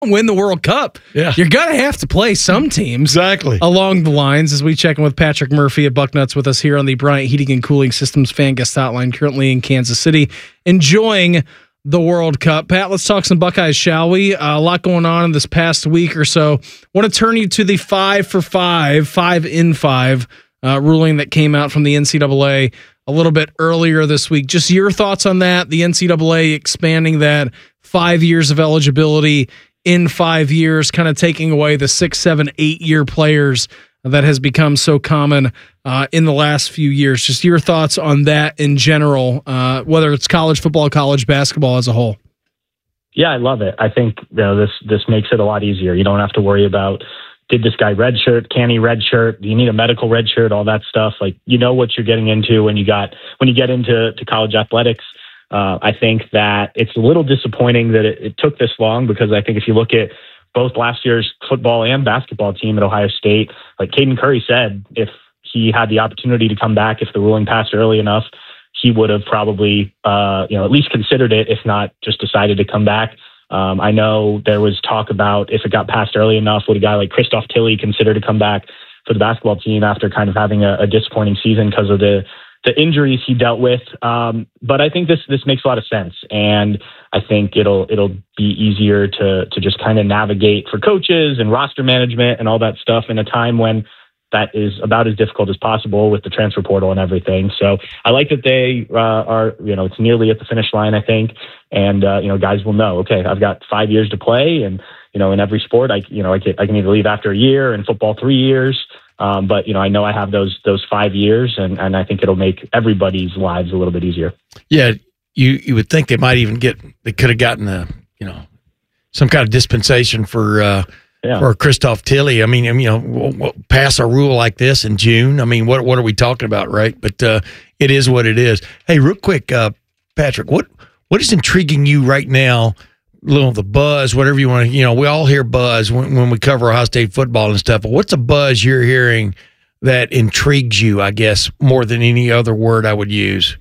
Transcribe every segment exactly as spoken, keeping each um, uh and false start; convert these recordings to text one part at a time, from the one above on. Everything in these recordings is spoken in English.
win the World Cup, yeah. you're going to have to play some teams exactly along the lines. As we check in with Patrick Murphy at Bucknuts with us here on the Bryant Heating and Cooling Systems Fan Guest Hotline, currently in Kansas City, enjoying the World Cup. Pat, let's talk some Buckeyes, shall we? Uh, a lot going on in this past week or so. Want to turn you to the five for five, five in five uh, ruling that came out from the N C double A a little bit earlier this week. Just your thoughts on that, the N C double A expanding that five years of eligibility in five years, kind of taking away the six, seven, eight-year players that has become so common uh, in the last few years. Just your thoughts on that in general, uh, whether it's college football, college basketball as a whole. Yeah, I love it. I think you know, this this makes it a lot easier. You don't have to worry about, did this guy redshirt? Can he redshirt? Do you need a medical redshirt? All that stuff. Like, you know what you're getting into when you got when you get into to college athletics. Uh, I think that it's a little disappointing that it, it took this long, because I think if you look at both last year's football and basketball team at Ohio State, like Caden Curry said, if he had the opportunity to come back, if the ruling passed early enough, he would have probably, uh, you know, at least considered it, if not just decided to come back. Um, I know there was talk about if it got passed early enough, would a guy like Christoph Tilley consider to come back for the basketball team after kind of having a, a disappointing season because of the the injuries he dealt with. Um, but I think this, this makes a lot of sense. And I think it'll, it'll be easier to, to just kind of navigate for coaches and roster management and all that stuff in a time when that is about as difficult as possible with the transfer portal and everything. So I like that they uh, are, you know, it's nearly at the finish line, I think. And, uh, you know, guys will know, okay, I've got five years to play. And, you know, in every sport, I, you know, I can, I can either leave after a year, in football, three years. Um, but, you know, I know I have those those five years, and, and I think it'll make everybody's lives a little bit easier. Yeah, you you would think they might even get, they could have gotten a, you know, some kind of dispensation for uh, yeah. for Christoph Tilley. I mean, you know, we'll, we'll pass a rule like this in June. I mean, what what are we talking about, right? But uh, it is what it is. Hey, real quick, uh, Patrick, what what is intriguing you right now? Little the buzz, whatever you want to, you know, we all hear buzz when, when we cover Ohio State football and stuff. But what's a buzz you're hearing that intrigues you, I guess, more than any other word I would use?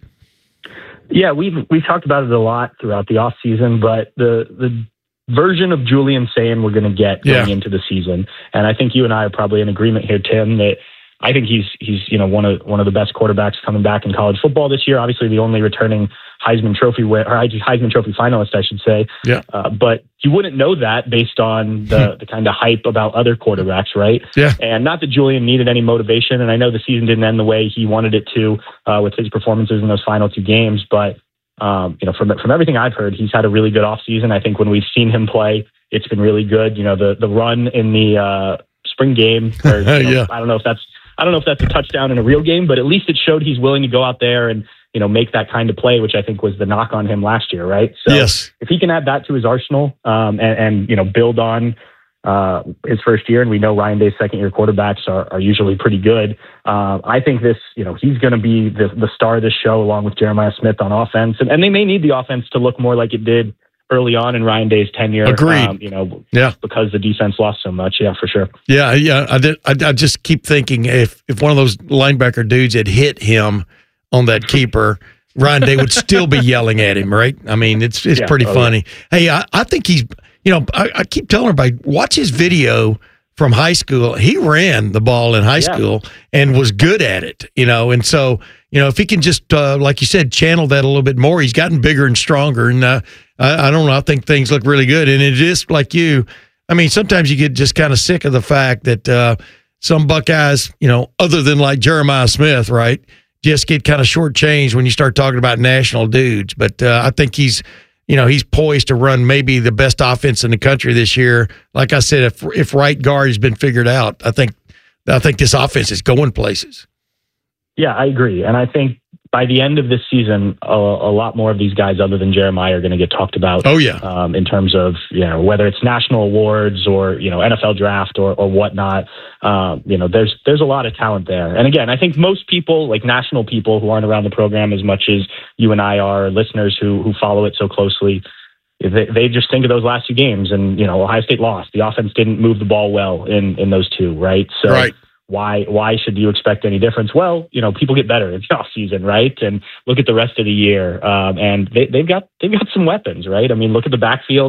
Yeah, we've we've talked about it a lot throughout the off season, but the the version of Julian Sayin we're going to get going yeah. into the season, and I think you and I are probably in agreement here, Tim, that I think he's he's you know one of one of the best quarterbacks coming back in college football this year. Obviously, the only returning Heisman Trophy win, or Heisman Trophy finalist, I should say. Yeah. Uh, but you wouldn't know that based on the the kind of hype about other quarterbacks, right? Yeah. And not that Julian needed any motivation, and I know the season didn't end the way he wanted it to uh, with his performances in those final two games. But um, you know, from from everything I've heard, he's had a really good offseason. I think when we've seen him play, it's been really good. You know, the the run in the uh, spring game. Or, you know, yeah. I don't know if that's I don't know if that's a touchdown in a real game, but at least it showed he's willing to go out there and, you know, make that kind of play, which I think was the knock on him last year, right? So yes. if he can add that to his arsenal um, and, and, you know, build on uh, his first year, and we know Ryan Day's second year quarterbacks are, are usually pretty good. Uh, I think this, you know, he's going to be the, the star of this show along with Jeremiah Smith on offense. And, and they may need the offense to look more like it did early on in Ryan Day's tenure. Agreed. Um, you know, yeah. because the defense lost so much. Yeah, for sure. Yeah, yeah. I did. I, I just keep thinking if if one of those linebacker dudes had hit him on that keeper, Ryan Day would still be yelling at him, right? I mean, it's it's yeah, pretty oh, funny. Yeah. Hey, I, I think he's, you know, I, I keep telling everybody, watch his video from high school. He ran the ball in high yeah. school and was good at it, you know, and so, you know, if he can just, uh, like you said, channel that a little bit more, he's gotten bigger and stronger. And uh, I, I don't know, I think things look really good. And it is like you, I mean, sometimes you get just kind of sick of the fact that uh, some Buckeyes, you know, other than like Jeremiah Smith, right, just get kind of shortchanged when you start talking about national dudes. But uh, I think he's, you know, he's poised to run maybe the best offense in the country this year. Like I said, if if right guard has been figured out, I think I think this offense is going places. Yeah, I agree. And I think by the end of this season, a, a lot more of these guys other than Jeremiah are going to get talked about. Oh, yeah. Um, in terms of, you know, whether it's national awards or, you know, N F L draft or, or whatnot. Um, you know, there's there's a lot of talent there. And again, I think most people, like national people who aren't around the program as much as you and I are, listeners who who follow it so closely, they, they just think of those last two games. And, you know, Ohio State lost. The offense didn't move the ball well in, in those two, right? So right. Why why should you expect any difference? Well, you know, people get better in the off season, right? And look at the rest of the year, um, and they, they've got they've got some weapons, right? I mean, look at the backfield.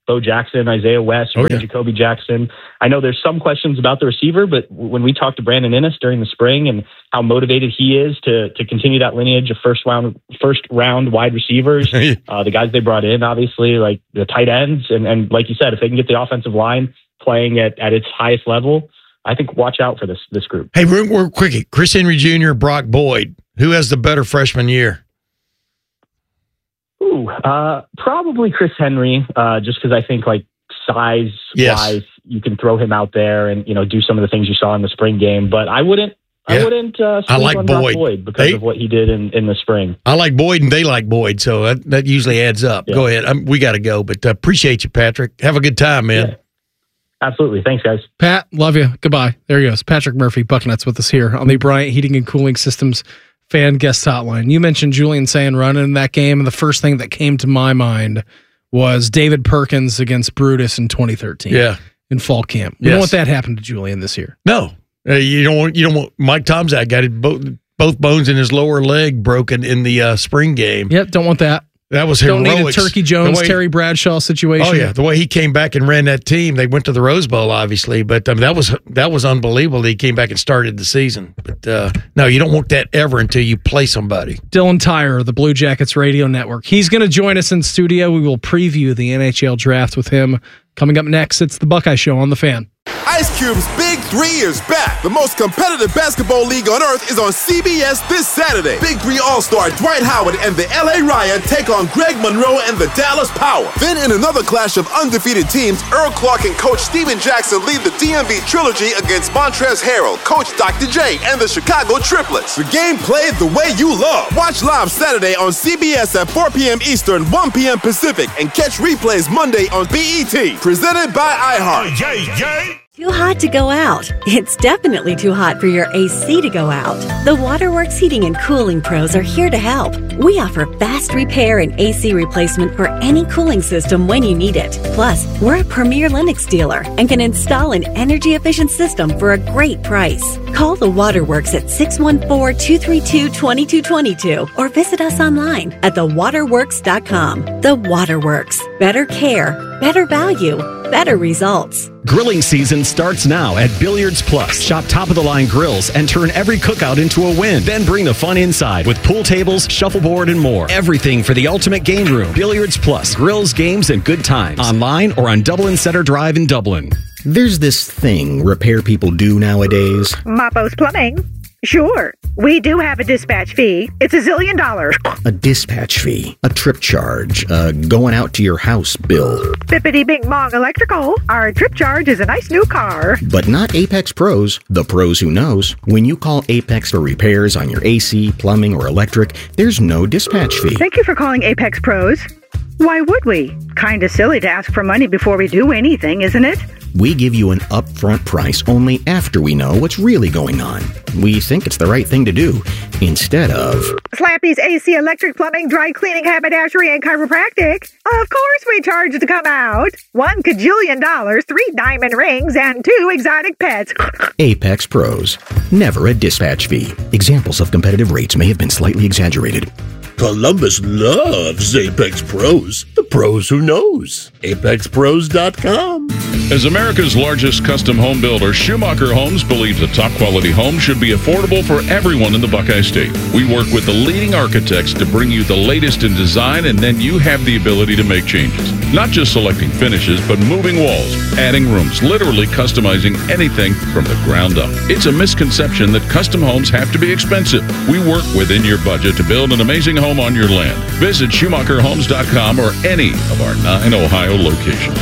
Bo Jackson, Isaiah West, oh, yeah. Jacoby Jackson. I know there's some questions about the receiver, but when we talked to Brandon Innes during the spring and how motivated he is to to continue that lineage of first round first round wide receivers, uh, the guys they brought in, obviously, like the tight ends, and, and like you said, if they can get the offensive line playing at, at its highest level, I think watch out for this this group. Hey, real, real quickie, Chris Henry Junior, Brock Boyd, who has the better freshman year? Ooh, uh, probably Chris Henry, uh, just because I think like size yes. wise, you can throw him out there and you know do some of the things you saw in the spring game. But I wouldn't, yeah. I wouldn't. Uh, I like on Boyd. Boyd because they, of what he did in, in the spring. I like Boyd, and they like Boyd, so that, that usually adds up. Yeah. Go ahead, I'm, we got to go, but uh, appreciate you, Patrick. Have a good time, man. Yeah. Absolutely, thanks, guys. Pat, love you. Goodbye. There he goes. Patrick Murphy, Bucknuts, with us here on the Bryant Heating and Cooling Systems fan guest hotline. You mentioned Julian Sayin running in that game, and the first thing that came to my mind was David Perkins against Brutus in twenty thirteen. Yeah, in fall camp. We yes. don't want that to happen to Julian this year. No, uh, you don't want. You don't want. Mike Tomczak got it, both both bones in his lower leg broken in the uh, spring game. Yep, don't want that. That was Don't heroics. need a Turkey Jones, way, Terry Bradshaw situation. Oh yeah, the way he came back and ran that team. They went to the Rose Bowl, obviously, but I mean, that was that was unbelievable. That he came back and started the season. But uh, no, you don't want that ever until you play somebody. Dylan Tyrer, the Blue Jackets Radio Network. He's going to join us in studio. We will preview the N H L draft with him coming up next. It's the Buckeye Show on the Fan. Ice Cube's Big Three is back. The most competitive basketball league on earth is on C B S this Saturday. Big Three All-Star Dwight Howard and the L A Riot take on Greg Monroe and the Dallas Power. Then in another clash of undefeated teams, Earl Clark and Coach Steven Jackson lead the D M V Trilogy against Montrezl Harrell, Coach Doctor J, and the Chicago Triplets. The game played the way you love. Watch live Saturday on C B S at four p.m. Eastern, one p.m. Pacific, and catch replays Monday on B E T. Presented by iHeart. Yay, yay. Too hot to go out? It's definitely too hot for your A C to go out. The Waterworks Heating and Cooling Pros are here to help. We offer fast repair and A C replacement for any cooling system when you need it. Plus, we're a premier Lennox dealer and can install an energy-efficient system for a great price. Call the Waterworks at six one four, two three two, two two two two or visit us online at the waterworks dot com. The Waterworks. Better care, better value, better results. Grilling season starts now at Billiards Plus. Shop top-of-the-line grills and turn every cookout into a win. Then bring the fun inside with pool tables, shuffleboard, and more. Everything for the ultimate game room. Billiards Plus. Grills, games, and good times. Online or on Dublin Center Drive in Dublin. There's this thing repair people do nowadays. Mapo's Plumbing. Sure. We do have a dispatch fee. It's a zillion dollars. A dispatch fee, a trip charge, a going out to your house bill. Bippity Bing Bong Electrical. Our trip charge is a nice new car. But not Apex Pros, the pros who knows. When you call Apex for repairs on your A C, plumbing, or electric, there's no dispatch fee. Thank you for calling Apex Pros. Why would we? Kinda silly to ask for money before we do anything, isn't it? We give you an upfront price only after we know what's really going on. We think it's the right thing to do, instead of... Slappy's A C, electric, plumbing, dry cleaning, haberdashery, and chiropractic. Of course we charge to come out. One cajillion dollars, three diamond rings, and two exotic pets. Apex Pros. Never a dispatch fee. Examples of competitive rates may have been slightly exaggerated. Columbus loves Apex Pros. The pros who knows. apex pros dot com. As America's largest custom home builder, Schumacher Homes believes a top-quality home should be affordable for everyone in the Buckeye State. We work with the leading architects to bring you the latest in design, and then you have the ability to make changes. Not just selecting finishes, but moving walls, adding rooms, literally customizing anything from the ground up. It's a misconception that custom homes have to be expensive. We work within your budget to build an amazing home on your land. Visit Schumacher Homes dot com or any of our nine Ohio locations.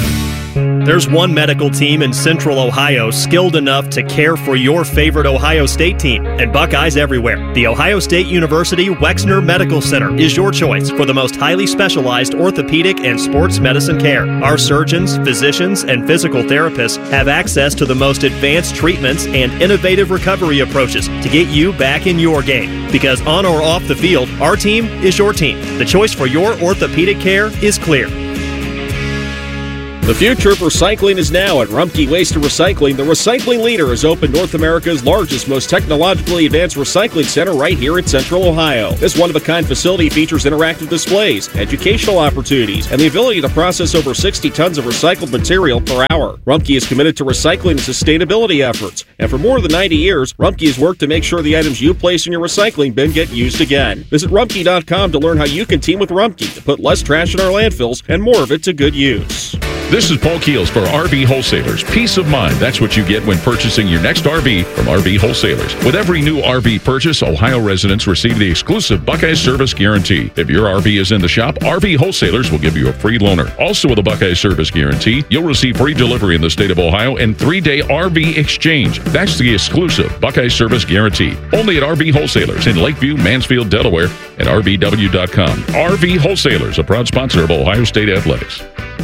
There's one medical team in Central Ohio skilled enough to care for your favorite Ohio State team, and Buckeyes everywhere. The Ohio State University Wexner Medical Center is your choice for the most highly specialized orthopedic and sports medicine care. Our surgeons, physicians, and physical therapists have access to the most advanced treatments and innovative recovery approaches to get you back in your game. Because on or off the field, our team is your team. The choice for your orthopedic care is clear. The future of recycling is now at Rumpke Waste and Recycling. The recycling leader has opened North America's largest, most technologically advanced recycling center right here in Central Ohio. This one-of-a-kind facility features interactive displays, educational opportunities, and the ability to process over sixty tons of recycled material per hour. Rumpke is committed to recycling and sustainability efforts, and for more than ninety years, Rumpke has worked to make sure the items you place in your recycling bin get used again. Visit rumpke dot com to learn how you can team with Rumpke to put less trash in our landfills and more of it to good use. This is Paul Keels for R V Wholesalers. Peace of mind. That's what you get when purchasing your next R V from R V Wholesalers. With every new R V purchase, Ohio residents receive the exclusive Buckeye Service Guarantee. If your R V is in the shop, R V Wholesalers will give you a free loaner. Also with a Buckeye Service Guarantee, you'll receive free delivery in the state of Ohio and three-day R V exchange. That's the exclusive Buckeye Service Guarantee. Only at R V Wholesalers in Lakeview, Mansfield, Delaware, and R V W dot com. R V Wholesalers, a proud sponsor of Ohio State Athletics.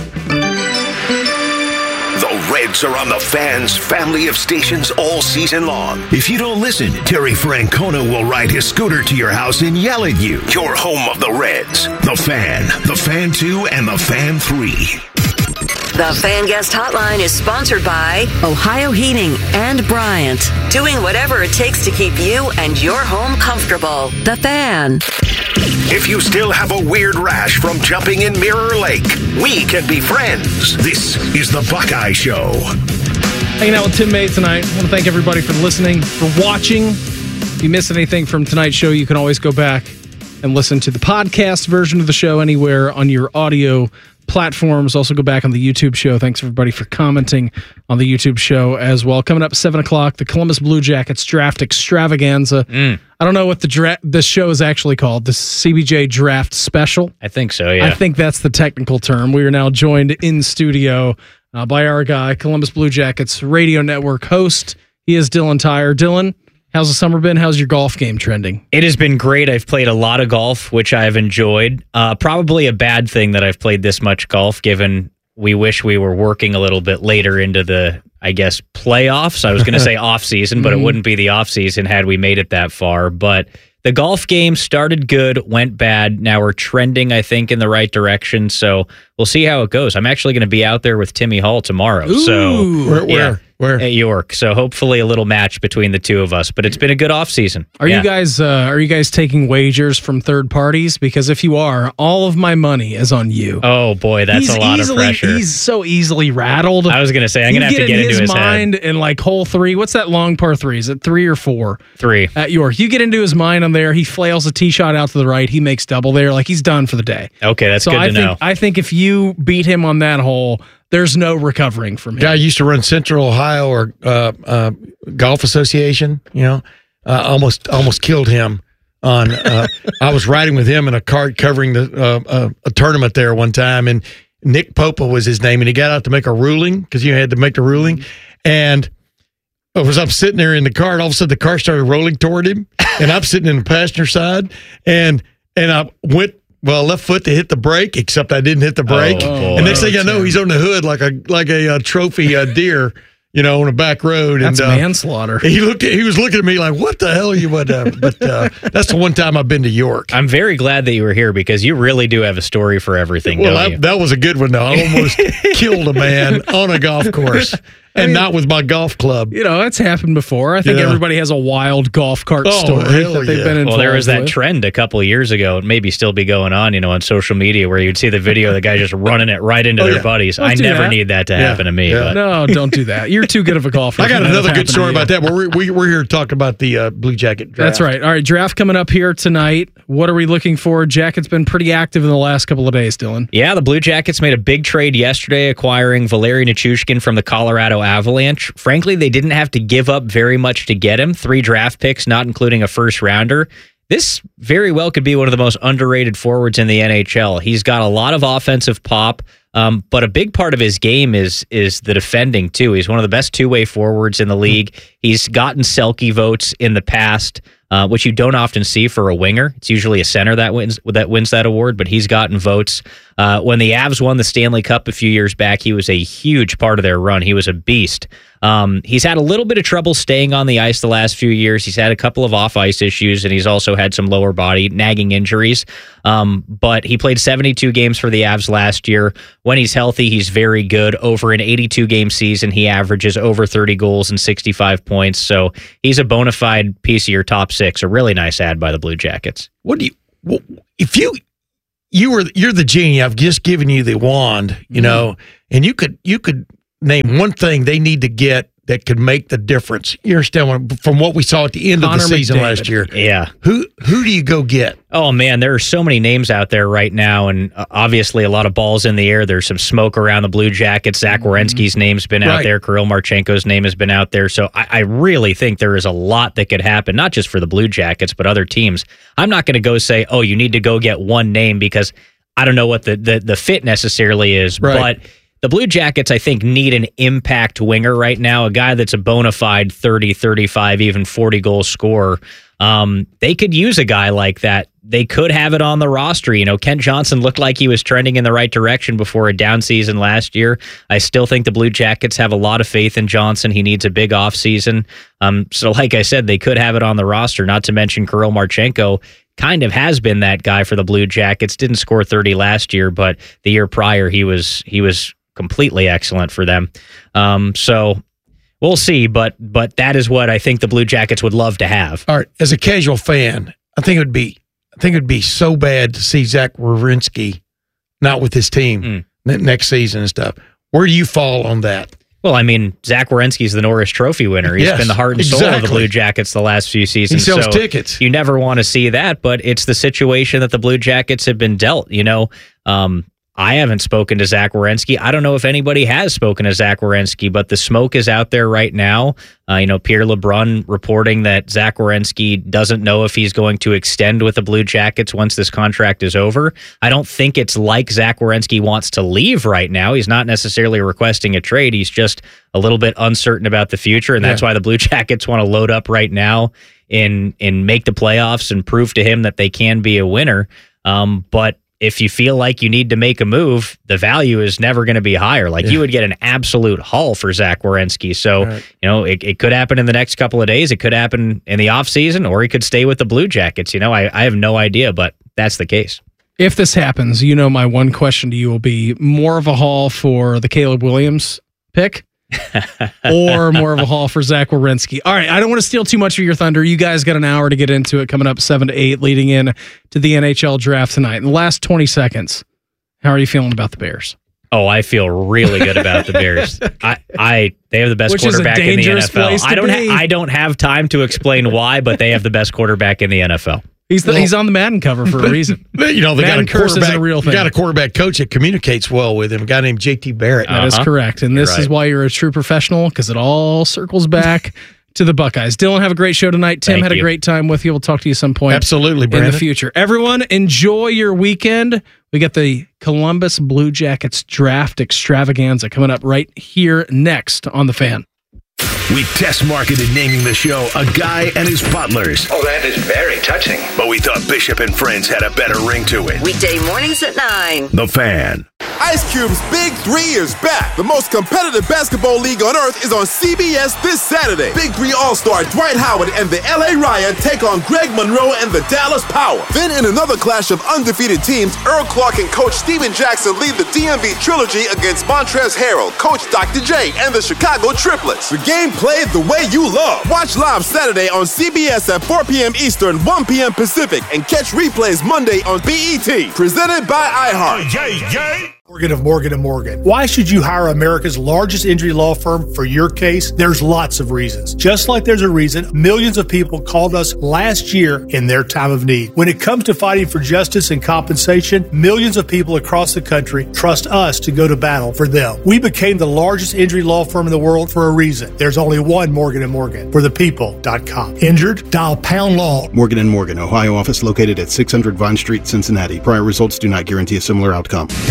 The Reds are on the Fan's family of stations all season long. If you don't listen, Terry Francona will ride his scooter to your house and yell at you. You're home of the Reds. The Fan, The Fan two, and The Fan three. The Fan Guest Hotline is sponsored by Ohio Heating and Bryant. Doing whatever it takes to keep you and your home comfortable. The Fan. If you still have a weird rash from jumping in Mirror Lake, we can be friends. This is the Buckeye Show. Hanging out with Tim May tonight. I want to thank everybody for listening, for watching. If you miss anything from tonight's show, you can always go back and listen to the podcast version of the show anywhere on your audio platforms. Also go back on the YouTube show. Thanks everybody for commenting on the YouTube show as well. Coming up at seven o'clock, the Columbus Blue Jackets Draft Extravaganza. Mm. I don't know what the dra- this show is actually called. The C B J Draft Special. I think so, yeah. I think that's the technical term. We are now joined in studio uh, by our guy, Columbus Blue Jackets Radio Network host. He is Dylan Tyre. Dylan, how's the summer been? How's your golf game trending? It has been great. I've played a lot of golf, which I've enjoyed. Uh, probably a bad thing that I've played this much golf, given we wish we were working a little bit later into the, I guess, playoffs. I was going to say off season, but it wouldn't be the off season had we made it that far. But the golf game started good, went bad. Now we're trending, I think, in the right direction. So we'll see how it goes. I'm actually going to be out there with Timmy Hall tomorrow. Ooh. So Where? yeah. Where? Where? At York. So hopefully a little match between the two of us. But it's been a good off season. Are yeah. you guys uh, are you guys taking wagers from third parties? Because if you are, all of my money is on you. Oh boy, that's he's a lot easily, of pressure. He's so easily rattled. I was going to say I'm going to have to get in into his, his mind head. in like hole three. What's that long par three? Is it three or four? Three at York. You get into his mind on there. He flails a tee shot out to the right. He makes double there. Like he's done for the day. Okay, that's so good I to think, know. I think if you beat him on that hole, there's no recovering from him. Guy used to run Central Ohio or uh, uh, Golf Association. You know, uh, almost almost killed him. On uh, I was riding with him in a cart covering the uh, uh, a tournament there one time, and Nick Popa was his name, and he got out to make a ruling because you had to make the ruling, and I was I'm sitting there in the car, and all of a sudden the car started rolling toward him, and I'm sitting in the passenger side, and and I went. Well, left foot to hit the brake, except I didn't hit the brake. Oh, and next thing I know, Tim. he's on the hood like a like a, uh trophy uh, deer, you know, on a back road. That's and, uh, manslaughter. He looked. At, he was looking at me like, "What the hell are you?" But, uh, but uh, that's the one time I've been to York. I'm very glad that you were here because you really do have a story for everything. Well, don't I, you? that was a good one, though. I almost killed a man on a golf course, and I mean, not with my golf club. You know, that's happened before. I think Yeah. everybody has a wild golf cart Oh, story hell that they've yeah. been involved Well, there was that with. trend a couple of years ago, and maybe still be going on, you know, on social media where you'd see the video of the guy just running it right into Oh, their yeah. buddies. Don't I do never that. need that to Yeah. happen to me. Yeah. But No, don't do that. You're too good of a golfer. I got for that to another happen good to story you. about that. But we're, we, we're here to talk about the uh, Blue Jacket draft. That's right. All right, draft coming up here tonight. What are we looking for? Jacket's been pretty active in the last couple of days, Dylan. yeah, the Blue Jackets made a big trade yesterday acquiring Valeri Nichushkin from the Colorado Avalanche. Frankly, they didn't have to give up very much to get him. Three draft picks, not including a first rounder. This very well could be one of the most underrated forwards in the N H L. He's got a lot of offensive pop, um, but a big part of his game is is the defending, too. He's one of the best two-way forwards in the league. He's gotten Selke votes in the past. uh, which you don't often see for a winger. It's usually a center that wins that wins that award, but he's gotten votes. Uh, when the Avs won the Stanley Cup a few years back, he was a huge part of their run. He was a beast. Um, he's had a little bit of trouble staying on the ice the last few years. He's had a couple of off-ice issues, and he's also had some lower body nagging injuries. Um, but he played seventy-two games for the Avs last year. When he's healthy, he's very good. Over an eighty-two game season, he averages over thirty goals and sixty-five points. So he's a bona fide piece of your top six. A really nice ad by the Blue Jackets. What do you, if you, you were, you're the genie, I've just given you the wand, you know, mm. and you could, you could name one thing they need to get that could make the difference. You understand what, from what we saw at the end Connor of the season McDavid. last year. Yeah. Who who do you go get? Oh, man, there are so many names out there right now, and uh, obviously a lot of balls in the air. There's some smoke around the Blue Jackets. Zach Werenski's mm-hmm. name's been out right. there. Kirill Marchenko's name has been out there. So I, I really think there is a lot that could happen, not just for the Blue Jackets, but other teams. I'm not going to go say, oh, you need to go get one name because I don't know what the, the, the fit necessarily is, right. but the Blue Jackets, I think, need an impact winger right now, a guy that's a bona fide thirty, thirty-five, even forty-goal scorer. Um, they could use a guy like that. They could have it on the roster. You know, Kent Johnson looked like he was trending in the right direction before a down season last year. I still think the Blue Jackets have a lot of faith in Johnson. He needs a big offseason. Um, so like I said, they could have it on the roster, not to mention Kirill Marchenko kind of has been that guy for the Blue Jackets. Didn't score thirty last year, but the year prior, he was he was completely excellent for them. Um, so we'll see, but but that is what I think the Blue Jackets would love to have. All right, as a casual fan, I think it would be I think it would be so bad to see Zach Werenski not with his team mm. next season and stuff. Where do you fall on that? Well, I mean, Zach Werenski's the Norris Trophy winner. He's yes, been the heart and soul exactly. of the Blue Jackets the last few seasons. He sells so tickets. You never want to see that, but it's the situation that the Blue Jackets have been dealt. You know, um, I haven't spoken to Zach Werenski. I don't know if anybody has spoken to Zach Werenski, but the smoke is out there right now. Uh, you know, Pierre LeBrun reporting that Zach Werenski doesn't know if he's going to extend with the Blue Jackets once this contract is over. I don't think it's like Zach Werenski wants to leave right now. He's not necessarily requesting a trade. He's just a little bit uncertain about the future, and that's yeah. why the Blue Jackets want to load up right now and, and make the playoffs and prove to him that they can be a winner. Um, but if you feel like you need to make a move, the value is never going to be higher. Like yeah. you would get an absolute haul for Zach Werenski. So, right. you know, it, it could happen in the next couple of days. It could happen in the offseason, or he could stay with the Blue Jackets. You know, I, I have no idea, but that's the case. If this happens, you know, my one question to you will be more of a haul for the Caleb Williams pick or more of a haul for Zach Werenski. All right, I don't want to steal too much of your thunder. You guys got an hour to get into it, coming up seven to eight, leading in to the N H L draft tonight. In the last twenty seconds, how are you feeling about the Bears? Oh, I feel really good about the Bears. I, I, they have the best Which quarterback in the N F L. I don't, ha- I don't have time to explain why, but they have the best quarterback in the N F L. He's the, well, he's on the Madden cover for a reason. You know, they Madden got a quarterback. A real thing. Got a quarterback coach that communicates well with him. A guy named J T Barrett. That uh-huh. is correct, and this right. is why you're a true professional, because it all circles back to the Buckeyes. Dylan, have a great show tonight. Tim Thank had you. a great time with you. We'll talk to you some point. Absolutely, Brandon. In the future. Everyone, enjoy your weekend. We got the Columbus Blue Jackets draft extravaganza coming up right here next on The Fan. We test marketed naming the show A Guy and His Butlers. Oh, that is very touching. But we thought Bishop and Friends had a better ring to it. Weekday mornings at nine. The Fan. Ice Cube's Big Three is back. The most competitive basketball league on earth is on C B S this Saturday. Big Three All-Star Dwight Howard and the L A Riot take on Greg Monroe and the Dallas Power. Then in another clash of undefeated teams, Earl Clark and Coach Steven Jackson lead the D M V Trilogy against Montrezl Harrell, Coach Doctor J, and the Chicago Triplets. The game played the way you love. Watch live Saturday on C B S at four p.m. Eastern, one p.m. Pacific, and catch replays Monday on B E T. Presented by iHeart. Yay, yay. Morgan of Morgan and Morgan. Why should you hire America's largest injury law firm for your case? There's lots of reasons. Just like there's a reason millions of people called us last year in their time of need. When it comes to fighting for justice and compensation, millions of people across the country trust us to go to battle for them. We became the largest injury law firm in the world for a reason. There's only one Morgan and Morgan. For the people dot com. Injured? Dial pound law. Morgan and Morgan, Ohio office located at six hundred Vine Street, Cincinnati. Prior results do not guarantee a similar outcome. They're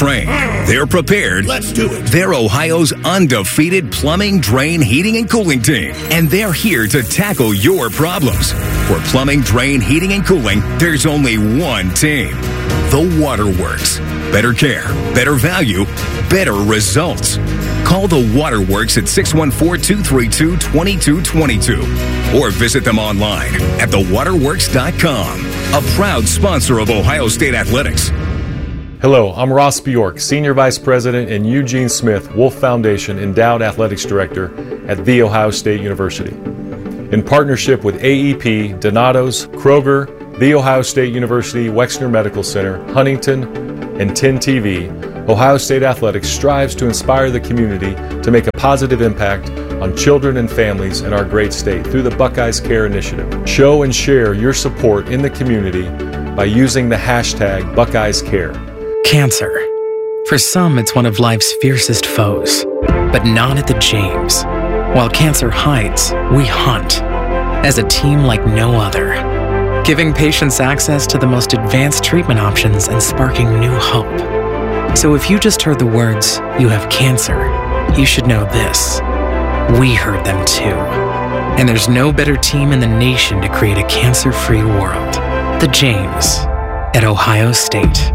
trained. They're prepared. Let's do it. They're Ohio's undefeated plumbing, drain, heating, and cooling team. And they're here to tackle your problems. For plumbing, drain, heating, and cooling, there's only one team. The Waterworks. Better care, better value, better results. Call the Waterworks at six one four, two three two, two two two two or visit them online at the waterworks dot com. A proud sponsor of Ohio State Athletics. Hello, I'm Ross Bjork, Senior Vice President and Eugene Smith, Wolf Foundation Endowed Athletics Director at The Ohio State University. In partnership with A E P, Donato's, Kroger, The Ohio State University Wexner Medical Center, Huntington, and ten T V, Ohio State Athletics strives to inspire the community to make a positive impact on children and families in our great state through the Buckeyes Care Initiative. Show and share your support in the community by using the hashtag Buckeyes Care. Cancer. For some, it's one of life's fiercest foes, but not at the James. While cancer hides, we hunt as a team like no other, giving patients access to the most advanced treatment options and sparking new hope. So if you just heard the words, "You have cancer," you should know this. We heard them too. And there's no better team in the nation to create a cancer-free world. The James at Ohio State.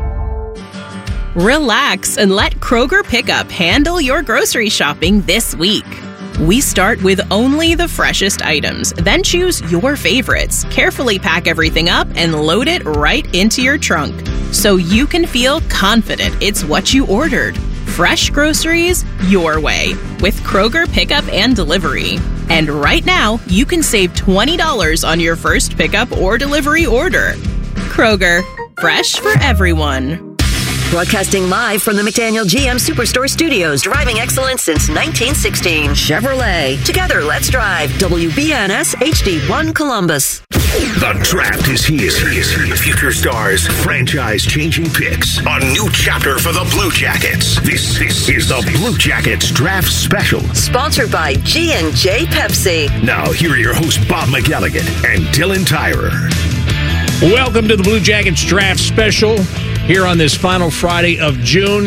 Relax and let Kroger Pickup handle your grocery shopping this week. We start with only the freshest items, then choose your favorites, carefully pack everything up, and load it right into your trunk so you can feel confident it's what you ordered. Fresh groceries your way with Kroger Pickup and Delivery. And right now, you can save twenty dollars on your first pickup or delivery order. Kroger, fresh for everyone. Broadcasting live from the McDaniel G M Superstore Studios, driving excellence since nineteen sixteen. Chevrolet. Together, let's drive. W B N S H D one Columbus. The draft is here. Future stars, franchise-changing picks. A new chapter for the Blue Jackets. This, this is the Blue Jackets Draft Special. Sponsored by G and J Pepsi. Now, here are your hosts, Bob McElligott and Dylan Tyrer. Welcome to the Blue Jackets Draft Special here on this final Friday of June.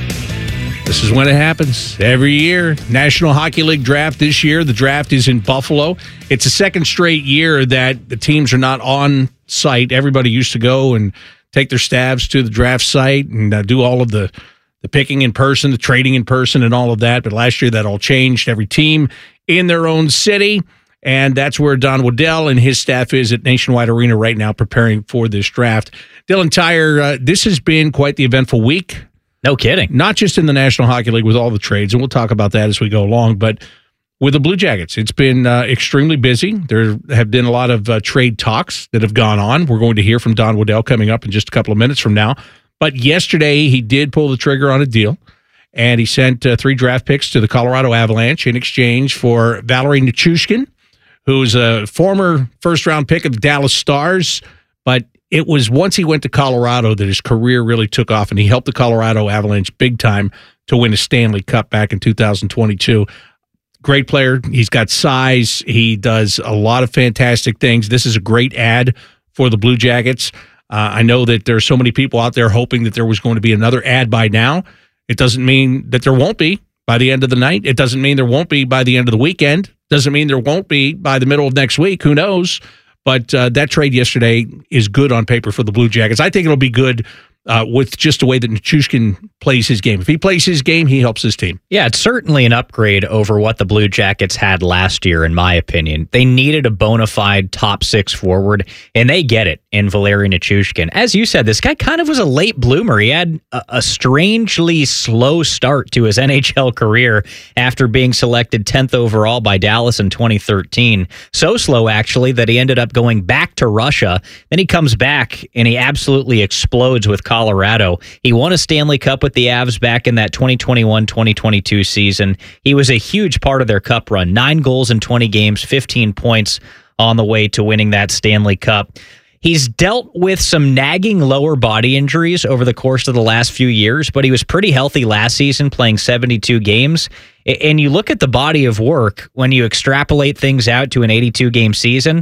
This is when it happens every year. National Hockey League draft this year. The draft is in Buffalo. It's the second straight year that the teams are not on site. Everybody used to go and take their staffs to the draft site and uh, do all of the, the picking in person, the trading in person, and all of that. But last year that all changed. Every team in their own city. And that's where Don Waddell and his staff is at Nationwide Arena right now preparing for this draft. Dylan Tyrer, uh, this has been quite the eventful week. No kidding. Not just in the National Hockey League with all the trades, and we'll talk about that as we go along, but with the Blue Jackets, it's been uh, extremely busy. There have been a lot of uh, trade talks that have gone on. We're going to hear from Don Waddell coming up in just a couple of minutes from now. But yesterday, he did pull the trigger on a deal, and he sent uh, three draft picks to the Colorado Avalanche in exchange for Valeri Nichushkin, who's a former first-round pick of the Dallas Stars, but it was once he went to Colorado that his career really took off, and he helped the Colorado Avalanche big time to win a Stanley Cup back in two thousand twenty-two. Great player. He's got size. He does a lot of fantastic things. This is a great ad for the Blue Jackets. Uh, I know that there are so many people out there hoping that there was going to be another ad by now. It doesn't mean that there won't be by the end of the night. It doesn't mean there won't be by the end of the weekend. Doesn't mean there won't be by the middle of next week. Who knows? But uh, that trade yesterday is good on paper for the Blue Jackets. I think it'll be good uh, with just the way that Nichushkin plays his game. If he plays his game, he helps his team. Yeah, it's certainly an upgrade over what the Blue Jackets had last year, in my opinion. They needed a bona fide top six forward, and they get it in Valeri Nichushkin. As you said, this guy kind of was a late bloomer. He had a, a strangely slow start to his N H L career after being selected tenth overall by Dallas in twenty thirteen. So slow, actually, that he ended up going back to Russia. Then he comes back, and he absolutely explodes with Colorado. He won a Stanley Cup with the Avs back in that twenty twenty-one twenty twenty-two season. He was a huge part of their Cup run. Nine goals in twenty games, fifteen points on the way to winning that Stanley Cup. He's dealt with some nagging lower body injuries over the course of the last few years, but he was pretty healthy last season, playing seventy-two games. And you look at the body of work, when you extrapolate things out to an eighty-two game season,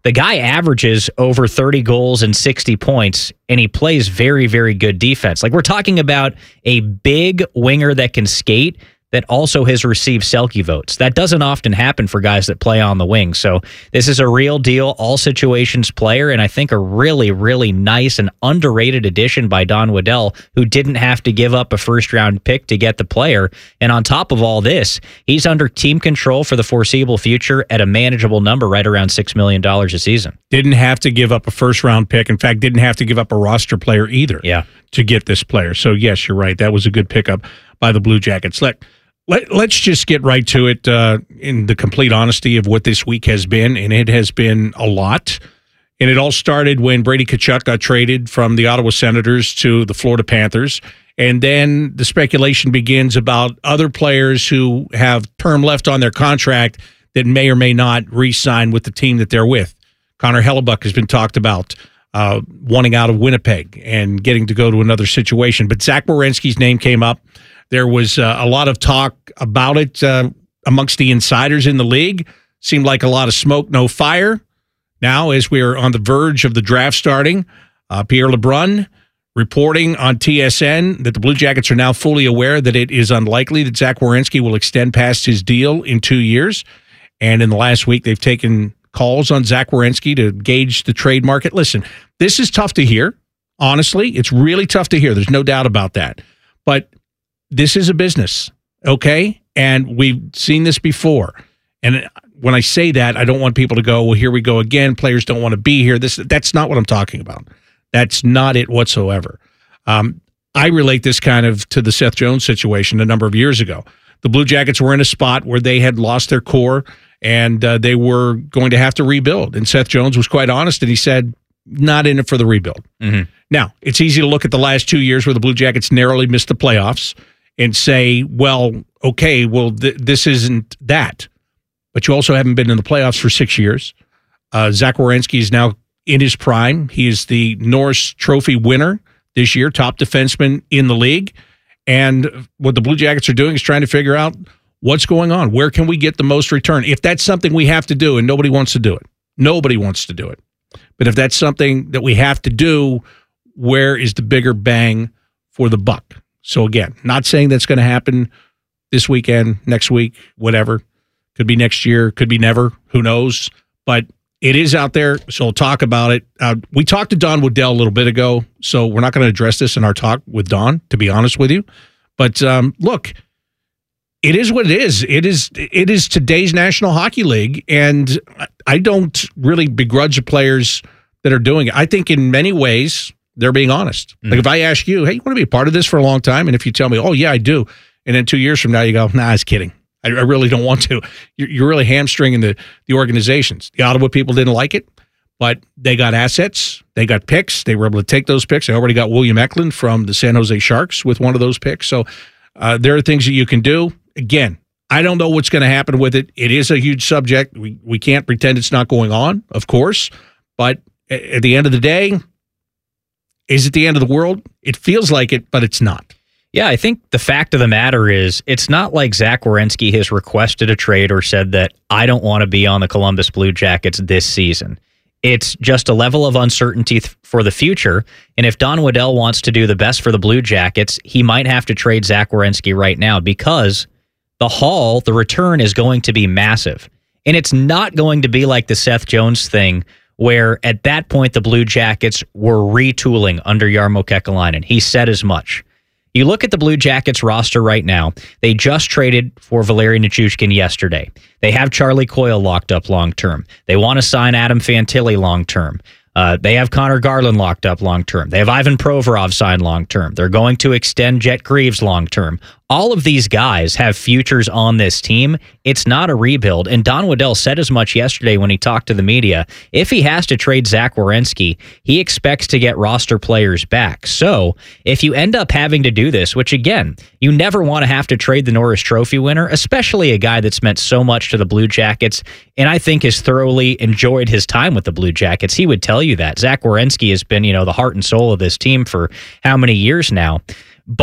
The guy averages over thirty goals and sixty points, and he plays very, very good defense. Like, we're talking about a big winger that can skate that also has received Selke votes. That doesn't often happen for guys that play on the wing. So this is a real deal, all situations player, and I think a really, really nice and underrated addition by Don Waddell, who didn't have to give up a first-round pick to get the player. And on top of all this, he's under team control for the foreseeable future at a manageable number, right around six million dollars a season. Didn't have to give up a first-round pick. In fact, didn't have to give up a roster player either yeah. to get this player. So, yes, you're right. That was a good pickup by the Blue Jackets. Let Let, let's just get right to it uh, in the complete honesty of what this week has been, and it has been a lot. And it all started when Brady Tkachuk got traded from the Ottawa Senators to the Florida Panthers. And then the speculation begins about other players who have term left on their contract that may or may not re-sign with the team that they're with. Connor Hellebuck has been talked about uh, wanting out of Winnipeg and getting to go to another situation. But Zach Werenski's name came up. There was uh, a lot of talk about it uh, amongst the insiders in the league. Seemed like a lot of smoke, no fire. Now, as we are on the verge of the draft starting, uh, Pierre LeBrun reporting on T S N that the Blue Jackets are now fully aware that it is unlikely that Zach Werenski will extend past his deal in two years. And in the last week, they've taken calls on Zach Werenski to gauge the trade market. Listen, this is tough to hear. Honestly, it's really tough to hear. There's no doubt about that. But this is a business, okay? And we've seen this before. And when I say that, I don't want people to go, well, here we go again. Players don't want to be here. This That's not what I'm talking about. That's not it whatsoever. Um, I relate this kind of to the Seth Jones situation a number of years ago. The Blue Jackets were in a spot where they had lost their core, and uh, they were going to have to rebuild. And Seth Jones was quite honest, and he said, not in it for the rebuild. Mm-hmm. Now, it's easy to look at the last two years where the Blue Jackets narrowly missed the playoffs and say, well, okay, well, th- this isn't that. But you also haven't been in the playoffs for six years. Uh, Zach Werenski is now in his prime. He is the Norris Trophy winner this year, top defenseman in the league. And what the Blue Jackets are doing is trying to figure out what's going on. Where can we get the most return? If that's something we have to do, and nobody wants to do it. Nobody wants to do it. But if that's something that we have to do, where is the bigger bang for the buck? So again, not saying that's going to happen this weekend, next week, whatever. Could be next year, could be never. Who knows? But it is out there, so we'll talk about it. Uh, we talked to Don Waddell a little bit ago, so we're not going to address this in our talk with Don, to be honest with you. But um, look, it is what it is. It is it is today's National Hockey League, and I don't really begrudge the players that are doing it. I think in many ways, they're being honest. Mm-hmm. Like if I ask you, hey, you want to be a part of this for a long time? And if you tell me, oh, yeah, I do. And then two years from now, you go, nah, I was kidding. I, I really don't want to. You're, you're really hamstringing the, the organizations. The Ottawa people didn't like it, but they got assets. They got picks. They were able to take those picks. They already got William Eklund from the San Jose Sharks with one of those picks. So uh, there are things that you can do. Again, I don't know what's going to happen with it. It is a huge subject. We, we can't pretend it's not going on, of course. But at the end of the day, is it the end of the world? It feels like it, but it's not. Yeah, I think the fact of the matter is it's not like Zach Werenski has requested a trade or said that I don't want to be on the Columbus Blue Jackets this season. It's just a level of uncertainty th- for the future. And if Don Waddell wants to do the best for the Blue Jackets, he might have to trade Zach Werenski right now because the haul, the return is going to be massive. And it's not going to be like the Seth Jones thing where at that point the Blue Jackets were retooling under Jarmo Kekalainen. He said as much. You look at the Blue Jackets roster right now. They just traded for Valeri Nichushkin yesterday. They have Charlie Coyle locked up long-term. They want to sign Adam Fantilli long-term. Uh, they have Connor Garland locked up long-term. They have Ivan Provorov signed long-term. They're going to extend Jet Greaves long-term. All of these guys have futures on this team. It's not a rebuild. And Don Waddell said as much yesterday when he talked to the media. If he has to trade Zach Werenski, he expects to get roster players back. So if you end up having to do this, which again, you never want to have to trade the Norris Trophy winner, especially a guy that's meant so much to the Blue Jackets, and I think has thoroughly enjoyed his time with the Blue Jackets. He would tell you that. Zach Werenski has been, you know, the heart and soul of this team for how many years now. But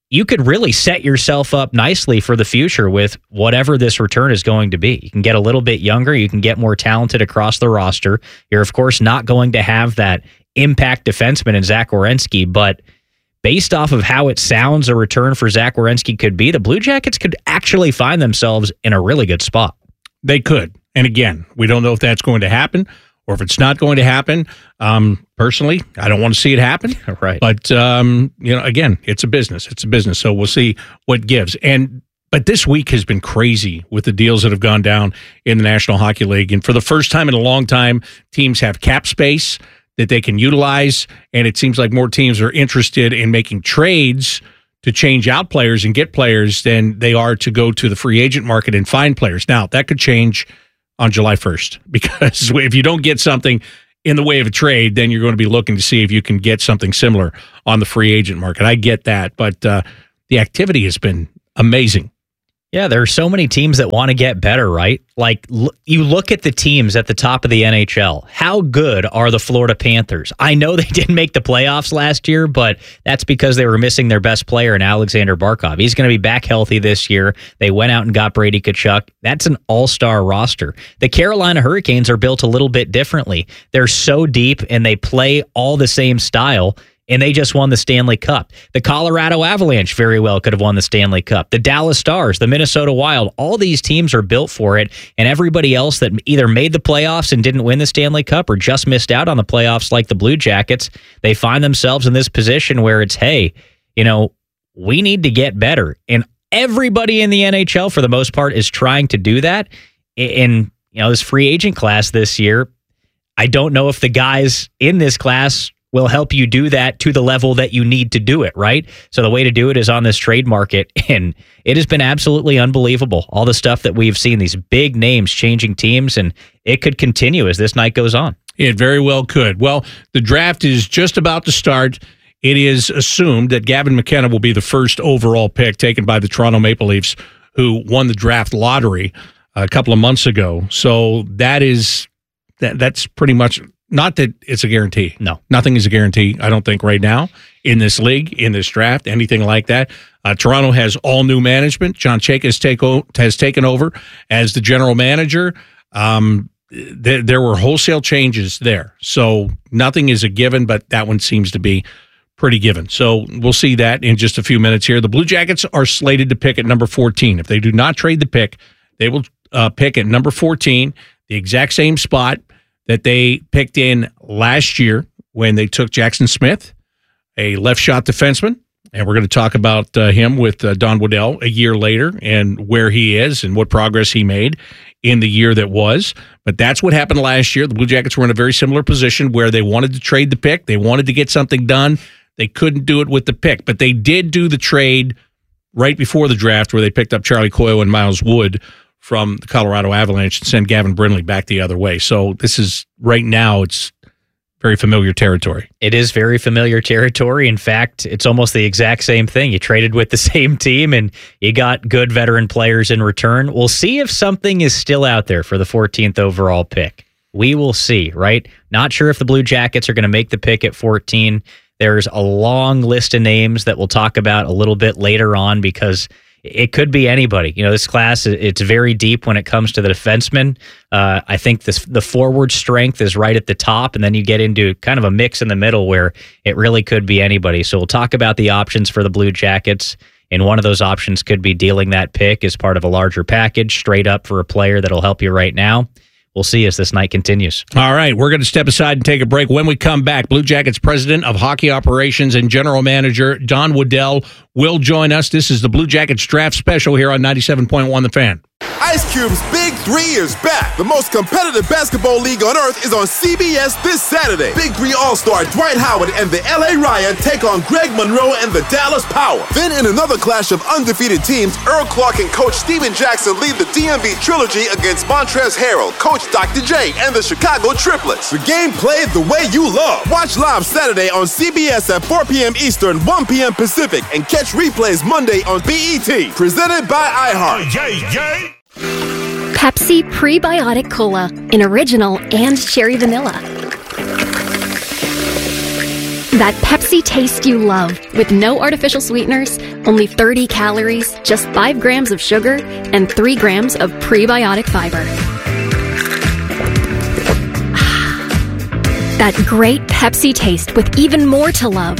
you could really set yourself up nicely for the future with whatever this return is going to be. You can get a little bit younger. You can get more talented across the roster. You're, of course, not going to have that impact defenseman in Zach Werenski, but based off of how it sounds a return for Zach Werenski could be, the Blue Jackets could actually find themselves in a really good spot. They could. And again, we don't know if that's going to happen or if it's not going to happen. Um, personally, I don't want to see it happen. Right. But, um, you know, again, it's a business. It's a business. So we'll see what gives. And But this week has been crazy with the deals that have gone down in the National Hockey League. And for the first time in a long time, teams have cap space that they can utilize. And it seems like more teams are interested in making trades to change out players and get players than they are to go to the free agent market and find players. Now, that could change on July first, because if you don't get something in the way of a trade, then you're going to be looking to see if you can get something similar on the free agent market. I get that, but uh, the activity has been amazing. Yeah, there are so many teams that want to get better, right? Like, l- you look at the teams at the top of the N H L. How good are the Florida Panthers? I know they didn't make the playoffs last year, but that's because they were missing their best player in Alexander Barkov. He's going to be back healthy this year. They went out and got Brady Tkachuk. That's an all-star roster. The Carolina Hurricanes are built a little bit differently. They're so deep, and they play all the same style, and they just won the Stanley Cup. The Colorado Avalanche very well could have won the Stanley Cup. The Dallas Stars, the Minnesota Wild, all these teams are built for it, and everybody else that either made the playoffs and didn't win the Stanley Cup or just missed out on the playoffs like the Blue Jackets, they find themselves in this position where it's, hey, you know, we need to get better. And everybody in the N H L, for the most part, is trying to do that. In, you know, this free agent class this year, I don't know if the guys in this class will help you do that to the level that you need to do it, right? So the way to do it is on this trade market, and it has been absolutely unbelievable. All the stuff that we've seen, these big names changing teams, and it could continue as this night goes on. It very well could. Well, the draft is just about to start. It is assumed that Gavin McKenna will be the first overall pick taken by the Toronto Maple Leafs, who won the draft lottery a couple of months ago. So that is that that's pretty much... Not that it's a guarantee. No. Nothing is a guarantee, I don't think, right now in this league, in this draft, anything like that. Uh, Toronto has all new management. John Chayka has, take o- has taken over as the general manager. Um, th- there were wholesale changes there. So nothing is a given, but that one seems to be pretty given. So we'll see that in just a few minutes here. The Blue Jackets are slated to pick at number fourteen. If they do not trade the pick, they will uh, pick at number fourteen, the exact same spot that they picked in last year when they took Jackson Smith, a left shot defenseman. And we're going to talk about uh, him with uh, Don Waddell a year later and where he is and what progress he made in the year that was. But that's what happened last year. The Blue Jackets were in a very similar position where they wanted to trade the pick. They wanted to get something done. They couldn't do it with the pick. But they did do the trade right before the draft where they picked up Charlie Coyle and Miles Wood from the Colorado Avalanche and send Gavin Brindley back the other way. So this is, right now, it's very familiar territory. It is very familiar territory. In fact, it's almost the exact same thing. You traded with the same team, and you got good veteran players in return. We'll see if something is still out there for the fourteenth overall pick. We will see, right? Not sure if the Blue Jackets are going to make the pick at fourteen. There's a long list of names that we'll talk about a little bit later on because it could be anybody. You know, this class, it's very deep when it comes to the defensemen. Uh, I think this, the forward strength is right at the top, and then you get into kind of a mix in the middle where it really could be anybody. So we'll talk about the options for the Blue Jackets, and one of those options could be dealing that pick as part of a larger package straight up for a player that'll help you right now. We'll see as this night continues. All right, we're going to step aside and take a break. When we come back, Blue Jackets President of Hockey Operations and General Manager Don Waddell will join us. This is the Blue Jackets Draft Special here on ninety-seven point one The Fan. Ice Cube's Big Three is back. The most competitive basketball league on earth is on C B S this Saturday. Big Three All-Star Dwight Howard and the L A Ryan take on Greg Monroe and the Dallas Power. Then in another clash of undefeated teams, Earl Clark and Coach Steven Jackson lead the D M V Trilogy against Montrezl Harrell, Coach Doctor J, and the Chicago Triplets. The game played the way you love. Watch live Saturday on C B S at four p.m. Eastern, one p.m. Pacific, and catch replays Monday on B E T. Presented by iHeart. Yay, yay! Pepsi Prebiotic Cola in original and cherry vanilla. That Pepsi taste you love, with no artificial sweeteners, only thirty calories, just five grams of sugar, and three grams of prebiotic fiber. That great Pepsi taste with even more to love.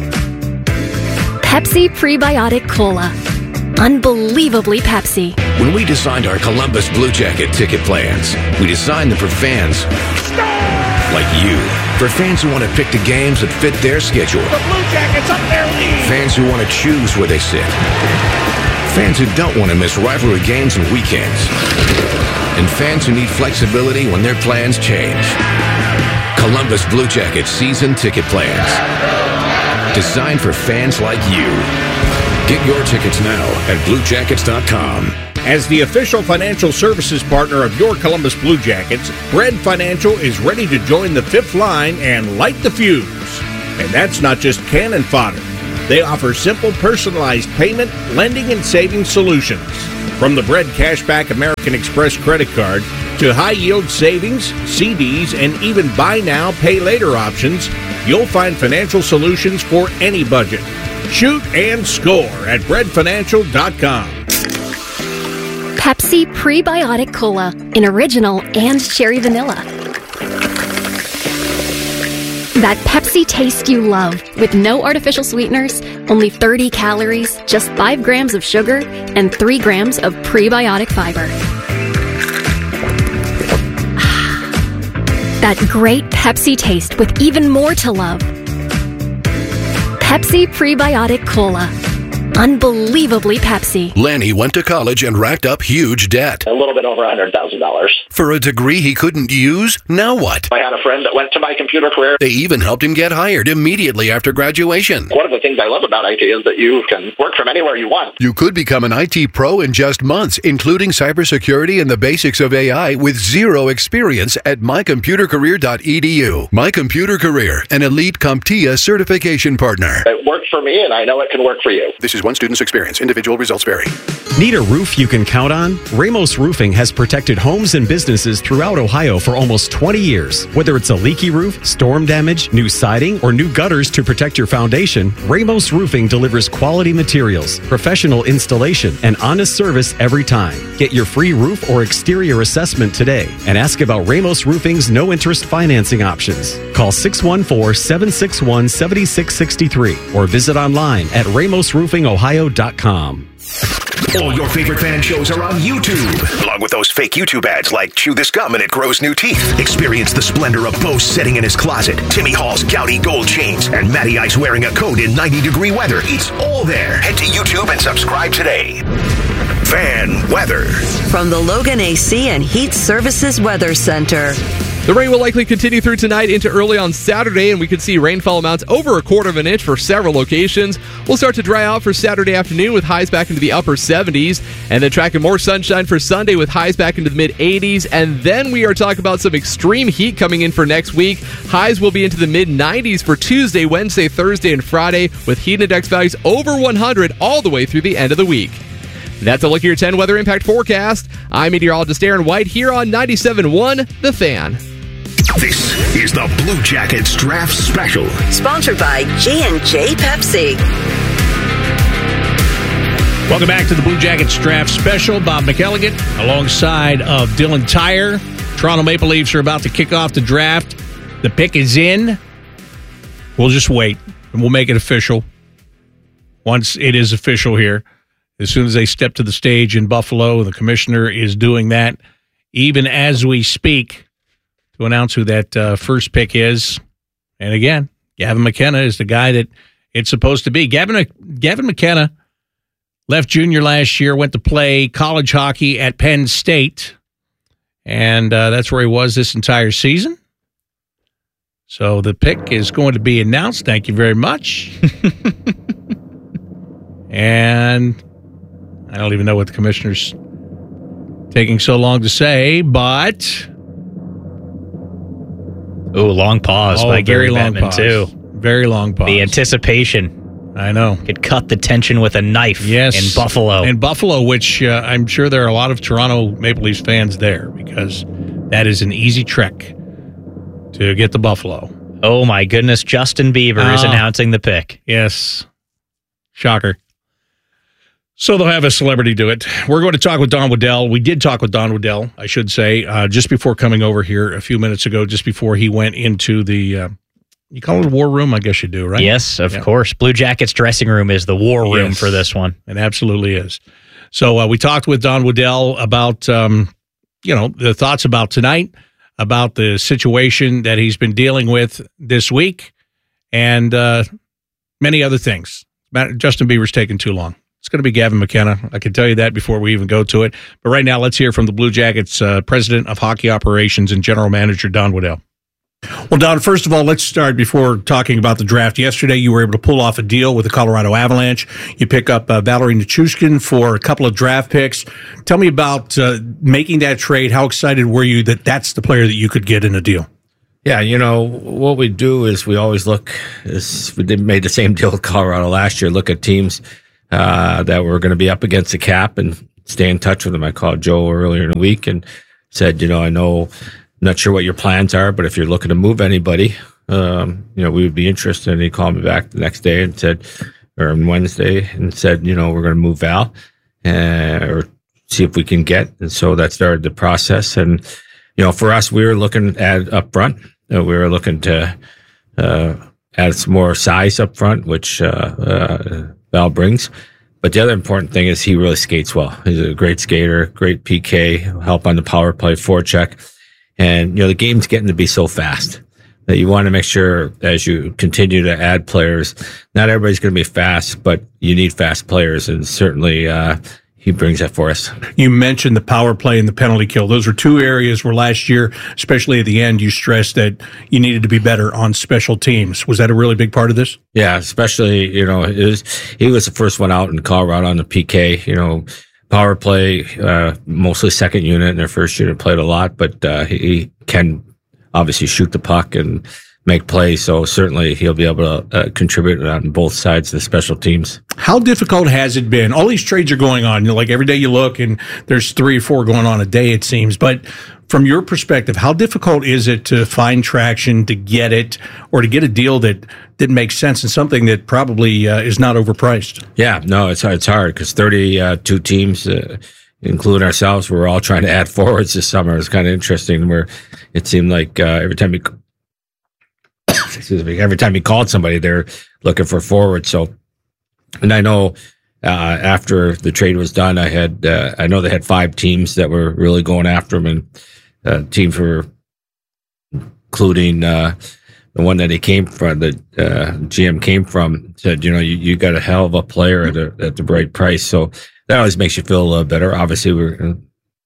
Pepsi Prebiotic Cola. Unbelievably Pepsi. When we designed our Columbus Blue Jacket ticket plans, we designed them for fans like you. For fans who want to pick the games that fit their schedule. The Blue Jackets up their lead. Fans who want to choose where they sit. Fans who don't want to miss rivalry games and weekends. And fans who need flexibility when their plans change. Columbus Blue Jacket season ticket plans. Designed for fans like you. Get your tickets now at blue jackets dot com. As the official financial services partner of your Columbus Blue Jackets, Bread Financial is ready to join the fifth line and light the fuse. And that's not just cannon fodder. They offer simple, personalized payment, lending, and savings solutions. From the Bread Cashback American Express credit card to high-yield savings, C Ds, and even buy now, pay later options, you'll find financial solutions for any budget. Shoot and score at bread financial dot com. Pepsi Prebiotic Cola in original and cherry vanilla. That Pepsi taste you love, with no artificial sweeteners, only thirty calories, just five grams of sugar, and three grams of prebiotic fiber. That great Pepsi taste with even more to love. Pepsi Prebiotic Cola. Unbelievably Pepsi. Lanny went to college and racked up huge debt. A little bit over one hundred thousand dollars. For a degree he couldn't use? Now what? I had a friend that went to my computer career. They even helped him get hired immediately after graduation. One of the things I love about I T is that you can work from anywhere you want. You could become an I T pro in just months, including cybersecurity and the basics of A I with zero experience at my computer career dot e d u. My Computer Career, an elite CompTIA certification partner. It worked for me, and I know it can work for you. This is one student's experience. Individual results vary. Need a roof you can count on? Ramos Roofing has protected homes and businesses throughout Ohio for almost twenty years. Whether it's a leaky roof, storm damage, new siding, or new gutters to protect your foundation, Ramos Roofing delivers quality materials, professional installation, and honest service every time. Get your free roof or exterior assessment today and ask about Ramos Roofing's no-interest financing options. Call six one four, seven six one, seven six six three or visit online at ramos roofing ohio dot com. All your favorite fan shows are on YouTube, along with those fake YouTube ads like Chew This Gum and It Grows New Teeth. Experience the splendor of Bo sitting in his closet, Timmy Hall's gouty gold chains, and Matty Ice wearing a coat in ninety degree weather. It's all there. Head to YouTube and subscribe today. Fan weather. From the Logan A C and Heat Services Weather Center. The rain will likely continue through tonight into early on Saturday, and we could see rainfall amounts over a quarter of an inch for several locations. We'll start to dry out for Saturday afternoon with highs back into the upper seventies, and then tracking more sunshine for Sunday with highs back into the mid eighties. And then we are talking about some extreme heat coming in for next week. Highs will be into the mid nineties for Tuesday, Wednesday, Thursday, and Friday, with heat index values over one hundred all the way through the end of the week. That's a look at your ten weather impact forecast. I'm meteorologist Aaron White here on ninety-seven point one The Fan. This is the Blue Jackets Draft Special. Sponsored by J and J Pepsi. Welcome back to the Blue Jackets Draft Special. Bob McElligott alongside of Dylan Tyre. Toronto Maple Leafs are about to kick off the draft. The pick is in. We'll just wait, and we'll make it official once it is official here. As soon as they step to the stage in Buffalo, the commissioner is doing that even as we speak to announce who that uh, first pick is. And again, Gavin McKenna is the guy that it's supposed to be. Gavin, Gavin McKenna left junior last year, went to play college hockey at Penn State, and uh, that's where he was this entire season. So the pick is going to be announced. Thank you very much. And I don't even know what the commissioner's taking so long to say, but... Oh, long pause oh, by Gary long Bettman, pause. too. Very long pause. The anticipation. I know. Could cut the tension with a knife yes. in Buffalo. In Buffalo, which uh, I'm sure there are a lot of Toronto Maple Leafs fans there because that is an easy trek to get to Buffalo. Oh my goodness, Justin Bieber oh. is announcing the pick. Yes. Shocker. So they'll have a celebrity do it. We're going to talk with Don Waddell. We did talk with Don Waddell, I should say, uh, just before coming over here a few minutes ago, just before he went into the, uh, you call it a war room? I guess you do, right? Yes, of yeah. course. Blue Jackets dressing room is the war room yes, for this one. It absolutely is. So uh, we talked with Don Waddell about, um, you know, the thoughts about tonight, about the situation that he's been dealing with this week, and uh, many other things. Justin Bieber's taking too long. It's going to be Gavin McKenna. I can tell you that before we even go to it. But right now, let's hear from the Blue Jackets uh, president of hockey operations and general manager, Don Waddell. Well, Don, first of all, let's start before talking about the draft. Yesterday, you were able to pull off a deal with the Colorado Avalanche. You pick up uh, Valerie Nichushkin for a couple of draft picks. Tell me about uh, making that trade. How excited were you that that's the player that you could get in a deal? Yeah, you know, what we do is we always look, is we did made the same deal with Colorado last year, look at teams uh, that were going to be up against the cap and stay in touch with them. I called Joe earlier in the week and said, you know, I know, not sure what your plans are, but if you're looking to move anybody, um, you know, we would be interested. And he called me back the next day and said, or on Wednesday, and said, you know, we're going to move Val uh, or see if we can get. And so that started the process. And, you know, for us, we were looking at up front. Uh, we were looking to uh, add some more size up front, which uh, uh, Val brings. But the other important thing is he really skates well. He's a great skater, great P K, help on the power play, forecheck. And, you know, the game's getting to be so fast that you want to make sure as you continue to add players, not everybody's going to be fast, but you need fast players. And certainly uh, he brings that for us. You mentioned the power play and the penalty kill. Those are two areas where last year, especially at the end, you stressed that you needed to be better on special teams. Was that a really big part of this? Yeah, especially, you know, it was, he was the first one out in Colorado on the P K, you know, power play, uh, mostly second unit, and their first unit played a lot, but uh, he, he can obviously shoot the puck and make plays, so certainly he'll be able to uh, contribute on both sides of the special teams. How difficult has it been? All these trades are going on. You know, like every day you look, and there's three or four going on a day, it seems. But from your perspective, how difficult is it to find traction, to get it, or to get a deal that, that makes sense and something that probably uh, is not overpriced? Yeah, no, it's, it's hard because thirty-two teams, uh, including ourselves, we're all trying to add forwards this summer. It's kind of interesting where it seemed like uh, every time we excuse me, every time he called somebody, they're looking for forward. So, and I know uh, after the trade was done, I had, uh, I know they had five teams that were really going after him, and uh, teams were including uh, the one that he came from, the uh, G M came from, said, you know, you, you got a hell of a player at, a, at the right price. So that always makes you feel a little better. Obviously, we're,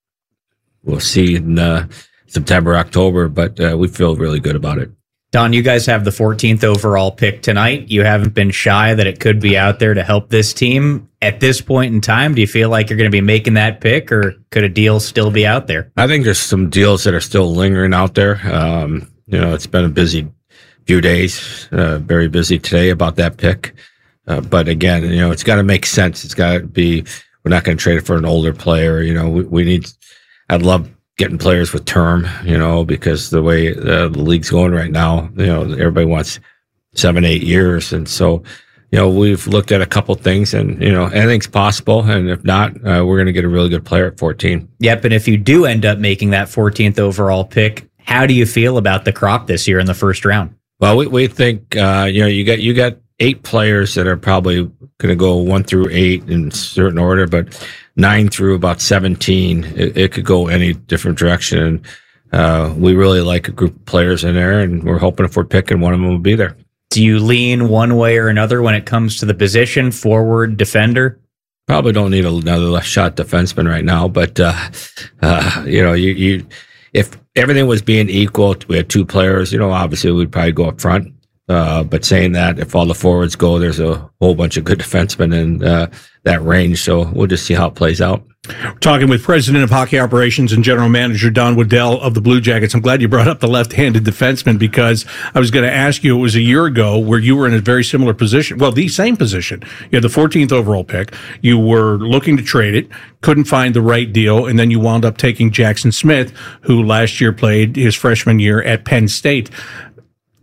we'll see in uh, September, October, but uh, we feel really good about it. Don, you guys have the fourteenth overall pick tonight. You haven't been shy that it could be out there to help this team. At this point in time, do you feel like you're going to be making that pick, or could a deal still be out there? I think there's some deals that are still lingering out there. Um, you know, it's been a busy few days, uh, very busy today about that pick. Uh, but again, you know, it's got to make sense. It's got to be, we're not going to trade it for an older player. You know, we, we need, I'd love getting players with term, you know, because the way uh, the league's going right now, you know, everybody wants seven, eight years. And so, you know, we've looked at a couple things, and, you know, anything's possible. And if not, uh, we're going to get a really good player at fourteen. Yep. And if you do end up making that fourteenth overall pick, how do you feel about the crop this year in the first round? Well, we, we think, uh, you know, you got, you got eight players that are probably going to go one through eight in certain order, but nine through about seventeen, it, it could go any different direction. And uh, we really like a group of players in there, and we're hoping if we're picking, one of them will be there. Do you lean one way or another when it comes to the position, forward, defender? Probably don't need another left shot defenseman right now, but uh, uh, you know, you, you if everything was being equal, we had two players, you know, obviously we'd probably go up front. Uh, but saying that, if all the forwards go, there's a whole bunch of good defensemen in uh, that range. So we'll just see how it plays out. We're talking with President of Hockey Operations and General Manager Don Waddell of the Blue Jackets. I'm glad you brought up the left-handed defenseman, because I was going to ask you, it was a year ago where you were in a very similar position. Well, the same position. You had the fourteenth overall pick. You were looking to trade it, couldn't find the right deal, and then you wound up taking Jackson Smith, who last year played his freshman year at Penn State.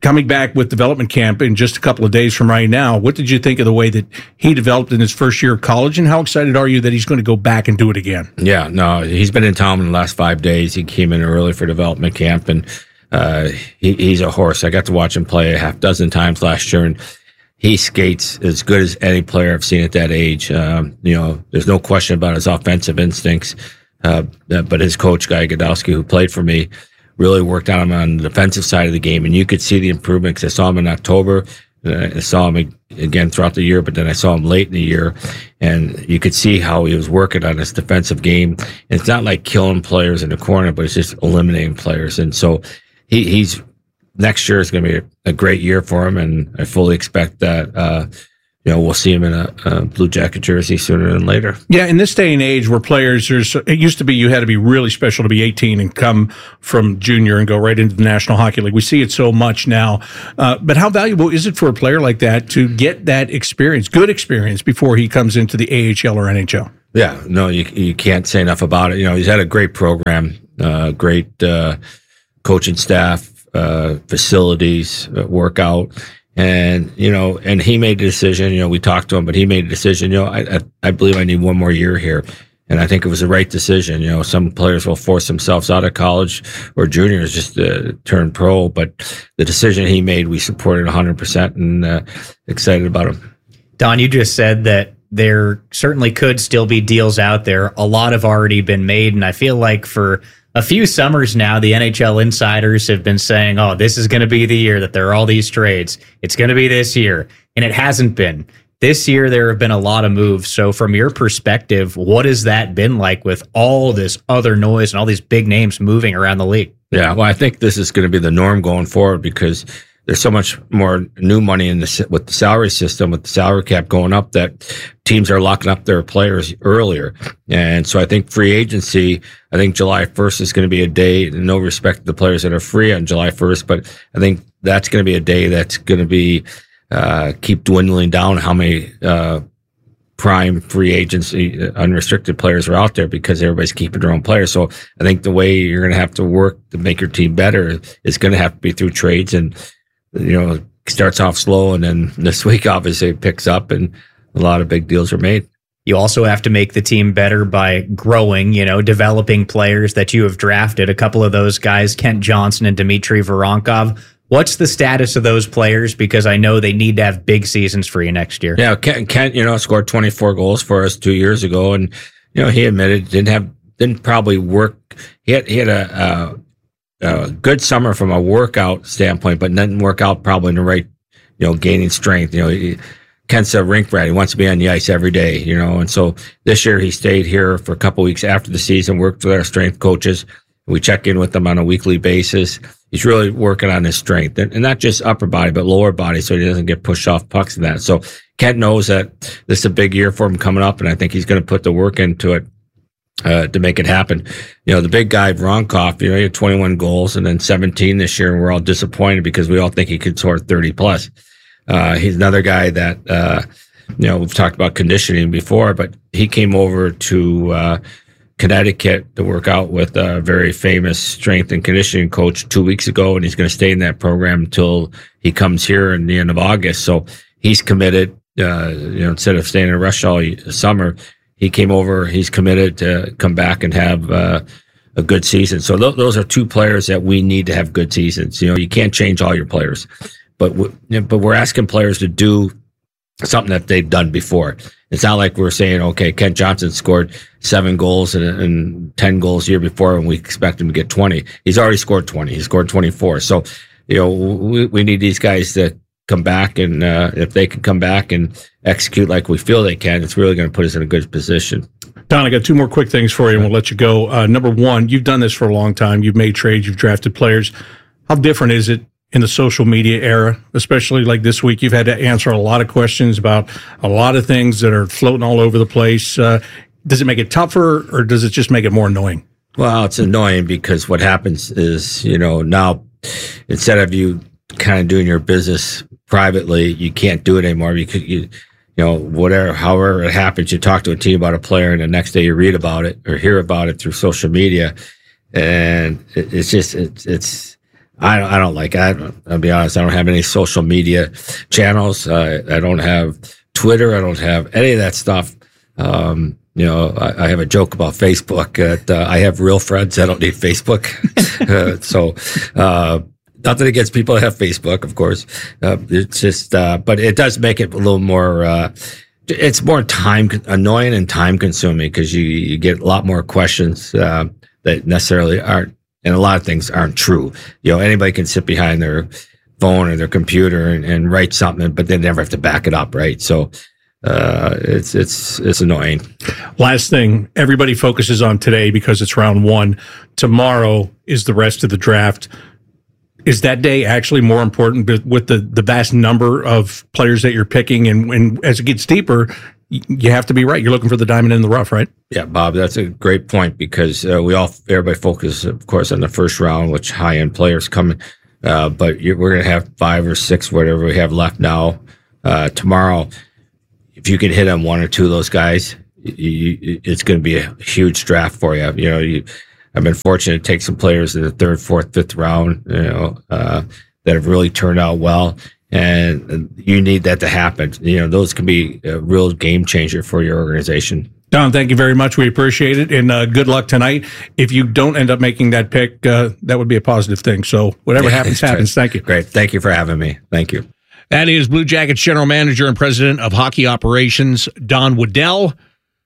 coming back with development camp in just a couple of days from right now, what did you think of the way that he developed in his first year of college, and how excited are you that he's going to go back and do it again? Yeah, no, he's been in town in the last five days. He came in early for development camp, and uh, he, he's a horse. I got to watch him play a half dozen times last year, and he skates as good as any player I've seen at that age. Um, you know, there's no question about his offensive instincts, uh, but his coach, Guy Godowski, who played for me, really worked on him on the defensive side of the game, and you could see the improvement because I saw him in October. Uh, I saw him again throughout the year, but then I saw him late in the year, and you could see how he was working on his defensive game. And it's not like killing players in the corner, but it's just eliminating players. And so he, he's next year is going to be a, a great year for him, and I fully expect that. Uh, You know, we'll see him in a, a Blue Jacket jersey sooner than later. Yeah, in this day and age where players, there's, it used to be you had to be really special to be eighteen and come from junior and go right into the National Hockey League. We see it so much now. Uh, but how valuable is it for a player like that to get that experience, good experience, before he comes into the A H L or N H L? Yeah, no, you you can't say enough about it. You know, he's had a great program, uh, great uh, coaching staff, uh, facilities, uh, workout. And, you know, and he made the decision, you know, we talked to him, but he made a decision, you know, I, I, I believe I need one more year here. And I think it was the right decision. You know, some players will force themselves out of college or juniors just to turn pro, but the decision he made, we supported one hundred percent and uh, excited about him. Don, you just said that there certainly could still be deals out there. A lot have already been made, and I feel like for a few summers now, the N H L insiders have been saying, oh, this is going to be the year that there are all these trades. It's going to be this year. And it hasn't been. This year, there have been a lot of moves. So from your perspective, what has that been like with all this other noise and all these big names moving around the league? Yeah, well, I think this is going to be the norm going forward because there's so much more new money in the with the salary system, with the salary cap going up, that teams are locking up their players earlier. And so I think free agency, I think July first is going to be a day, no respect to the players that are free on July first, but I think that's going to be a day that's going to be uh, keep dwindling down how many uh, prime free agency unrestricted players are out there because everybody's keeping their own players. So I think the way you're going to have to work to make your team better is going to have to be through trades. And you know, it starts off slow, and then this week obviously it picks up, and a lot of big deals are made. You also have to make the team better by growing, you know, developing players that you have drafted. A couple of those guys, Kent Johnson and Dmitry Voronkov. What's the status of those players? Because I know they need to have big seasons for you next year. Yeah, Kent, Kent you know, scored twenty-four goals for us two years ago, and you know, he admitted didn't have didn't probably work. He had he had a. Uh, Uh, good summer from a workout standpoint, but didn't work out probably in the right, you know, gaining strength. You know, he, Kent's a rink rat. He wants to be on the ice every day, you know, and so this year he stayed here for a couple of weeks after the season, worked with our strength coaches. We check in with him on a weekly basis. He's really working on his strength, and, and not just upper body, but lower body, so he doesn't get pushed off pucks and that. So Kent knows that this is a big year for him coming up, and I think he's going to put the work into it. Uh, to make it happen. You know, the big guy, Voronkov, you know, he had twenty-one goals and then seventeen this year, and we're all disappointed because we all think he could score thirty plus. Uh, he's another guy that, uh, you know, we've talked about conditioning before, but he came over to uh, Connecticut to work out with a very famous strength and conditioning coach two weeks ago, and he's going to stay in that program until he comes here in the end of August. So he's committed, uh, you know, instead of staying in Rush all summer, he came over, he's committed to come back and have uh, a good season. So th- those are two players that we need to have good seasons. You know, you can't change all your players, but w- but we're asking players to do something that they've done before. It's not like we're saying, okay, Kent Johnson scored seven goals and, and ten goals the year before, and we expect him to get twenty. He's already scored twenty. He scored twenty-four. So, you know, we, we need these guys to come back, and uh, if they can come back and execute like we feel they can, it's really going to put us in a good position. Don, I got two more quick things for you, and we'll let you go. Uh, number one, you've done this for a long time. You've made trades. You've drafted players. How different is it in the social media era, especially like this week? You've had to answer a lot of questions about a lot of things that are floating all over the place. Uh, does it make it tougher, or does it just make it more annoying? Well, it's annoying because what happens is, you know, now instead of you kind of doing your business privately, you can't do it anymore because you, you know, whatever, however it happens, you talk to a team about a player, and the next day you read about it or hear about it through social media, and it, it's just it's it's I don't, I don't like it. I don't, I'll be honest. I don't have any social media channels. Uh, I don't have Twitter. I don't have any of that stuff. Um, you know, I, I have a joke about Facebook. That, uh, I have real friends. I don't need Facebook. uh, so, uh, nothing against people that have Facebook, of course. Uh, it's just, uh, but it does make it a little more, uh, it's more time, annoying and time consuming because you, you get a lot more questions, uh, that necessarily aren't, and a lot of things aren't true. You know, anybody can sit behind their phone or their computer and, and write something, but they never have to back it up, right? So, uh, it's, it's, it's annoying. Last thing, everybody focuses on today because it's round one. Tomorrow is the rest of the draft. Is that day actually more important with the, the vast number of players that you're picking? And, and as it gets deeper, you have to be right. You're looking for the diamond in the rough, right? Yeah, Bob, that's a great point because uh, we all, everybody focuses, of course, on the first round, which high end players coming. Uh, but you're, we're going to have five or six, whatever we have left now. Uh, tomorrow, if you can hit on one or two of those guys, you, you, it's going to be a huge draft for you. You know, you, I've been fortunate to take some players in the third, fourth, fifth round, you know, uh, that have really turned out well. And you need that to happen. You know, those can be a real game changer for your organization. Don, thank you very much. We appreciate it. And uh, good luck tonight. If you don't end up making that pick, uh, that would be a positive thing. So whatever Yeah, happens, happens. Thank you. Great. Thank you for having me. Thank you. That is Blue Jackets General Manager and President of Hockey Operations, Don Waddell.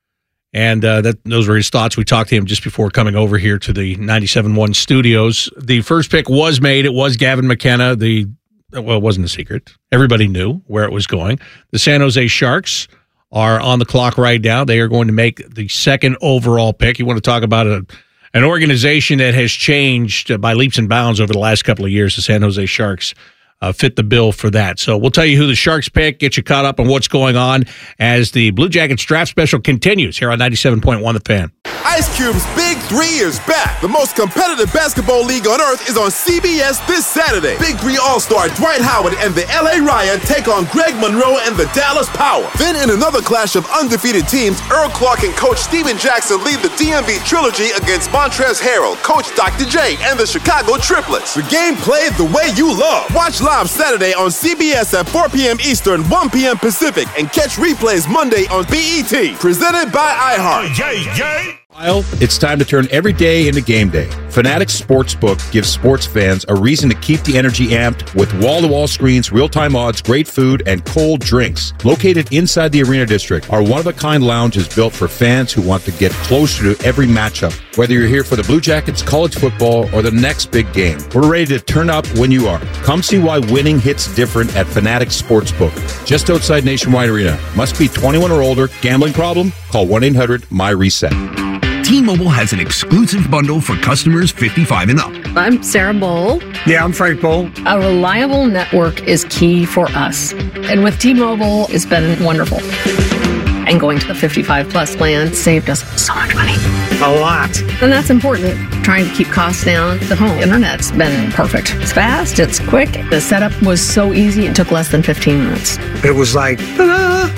And uh, that those were his thoughts. We talked to him just before coming over here to the ninety-seven point one studios. The first pick was made. It was Gavin McKenna, the well, it wasn't a secret. Everybody knew where it was going. The San Jose Sharks are on the clock right now. They are going to make the second overall pick. You want to talk about a, an organization that has changed by leaps and bounds over the last couple of years. The San Jose Sharks uh, fit the bill for that. So we'll tell you who the Sharks pick, get you caught up on what's going on as the Blue Jackets draft special continues here on ninety-seven point one The Fan. Ice Cube's Big Three is back. The most competitive basketball league on earth is on C B S this Saturday. Big Three All-Star Dwight Howard and the L A Riot take on Greg Monroe and the Dallas Power. Then in another clash of undefeated teams, Earl Clark and Coach Steven Jackson lead the D M V Trilogy against Montrezl Harrell, Coach Doctor J, and the Chicago Triplets. The game played the way you love. Watch live Saturday on C B S at four p.m. Eastern, one p.m. Pacific, and catch replays Monday on B E T. Presented by iHeart. Yay, yay. It's time to turn every day into game day. Fanatics Sportsbook gives sports fans a reason to keep the energy amped with wall-to-wall screens, real-time odds, great food, and cold drinks. Located inside the Arena District, our one-of-a-kind lounge is built for fans who want to get closer to every matchup. Whether you're here for the Blue Jackets, college football, or the next big game, we're ready to turn up when you are. Come see why winning hits different at Fanatics Sportsbook, just outside Nationwide Arena. Must be twenty-one or older. Gambling problem? Call one eight hundred M Y reset. T-Mobile has an exclusive bundle for customers fifty-five and up. I'm Sarah Bowl. Yeah, I'm Frank Bowl. A reliable network is key for us. And with T-Mobile, it's been wonderful. And going to the fifty-five plus plan saved us so much money. A lot. And that's important. Trying to keep costs down. The home internet's been perfect. It's fast, it's quick. The setup was so easy, it took less than fifteen minutes. It was like, ta-da!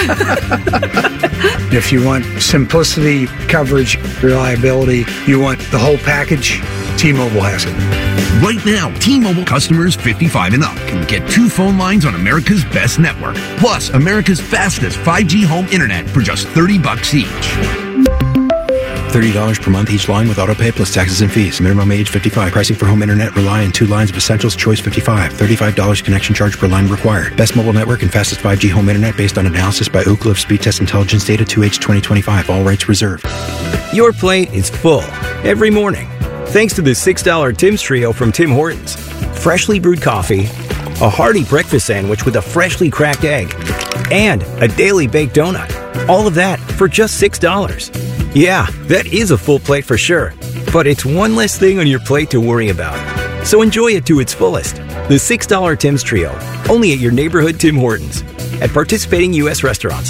If you want simplicity, coverage, reliability, you want the whole package, T-Mobile has it. Right now, T-Mobile customers fifty-five and up can get two phone lines on America's best network, plus America's fastest five G home internet for just thirty bucks each. thirty dollars per month each line with autopay plus taxes and fees. Minimum age fifty-five. Pricing for home internet rely on two lines of Essentials Choice fifty-five. thirty-five dollars connection charge per line required. Best mobile network and fastest five G home internet based on analysis by Ookla of Speed Test Intelligence Data two H twenty twenty-five. All rights reserved. Your plate is full every morning thanks to the six dollar Tim's Trio from Tim Hortons. Freshly brewed coffee, a hearty breakfast sandwich with a freshly cracked egg, and a daily baked donut. All of that for just six dollars. Yeah, that is a full plate for sure, but it's one less thing on your plate to worry about. So enjoy it to its fullest. The six dollar Tim's Trio, only at your neighborhood Tim Hortons, at participating U S restaurants.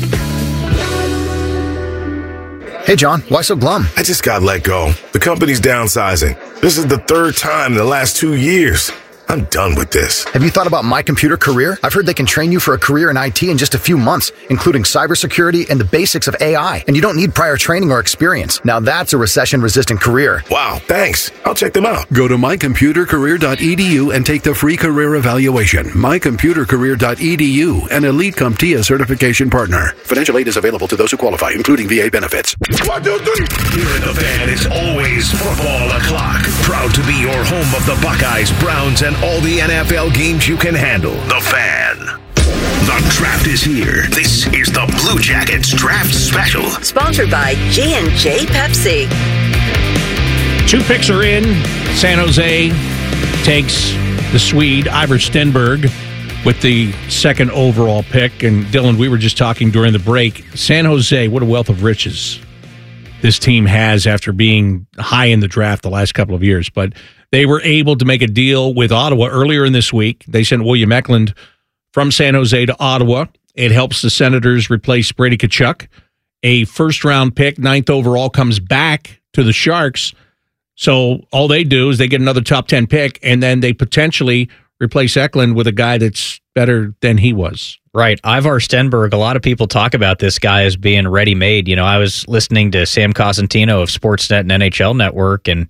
Hey, John, why so glum? I just got let go. The company's downsizing. This is the third time in the last two years. I'm done with this. Have you thought about My Computer Career? I've heard they can train you for a career in I T in just a few months, including cybersecurity and the basics of A I. And you don't need prior training or experience. Now that's a recession-resistant career. Wow, thanks. I'll check them out. Go to my computer career dot e d u and take the free career evaluation. my computer career dot e d u, an Elite CompTIA certification partner. Financial aid is available to those who qualify, including V A benefits. One, two, three. Here at the Fan, it's always football o'clock. Proud to be your home of the Buckeyes, Browns, and all the N F L games you can handle. The Fan. The draft is here. This is the Blue Jackets Draft Special. Sponsored by G and J Pepsi. Two picks are in. San Jose takes the Swede, Ivar Stenberg, with the second overall pick. And Dylan, we were just talking during the break. San Jose, what a wealth of riches this team has after being high in the draft the last couple of years. But they were able to make a deal with Ottawa earlier in this week. They sent William Eklund from San Jose to Ottawa. It helps the Senators replace Brady Tkachuk. A first-round pick, ninth overall, comes back to the Sharks. So all they do is they get another top ten pick, and then they potentially replace Eklund with a guy that's better than he was. Right. Ivar Stenberg, a lot of people talk about this guy as being ready-made. You know, I was listening to Sam Cosentino of Sportsnet and N H L Network, and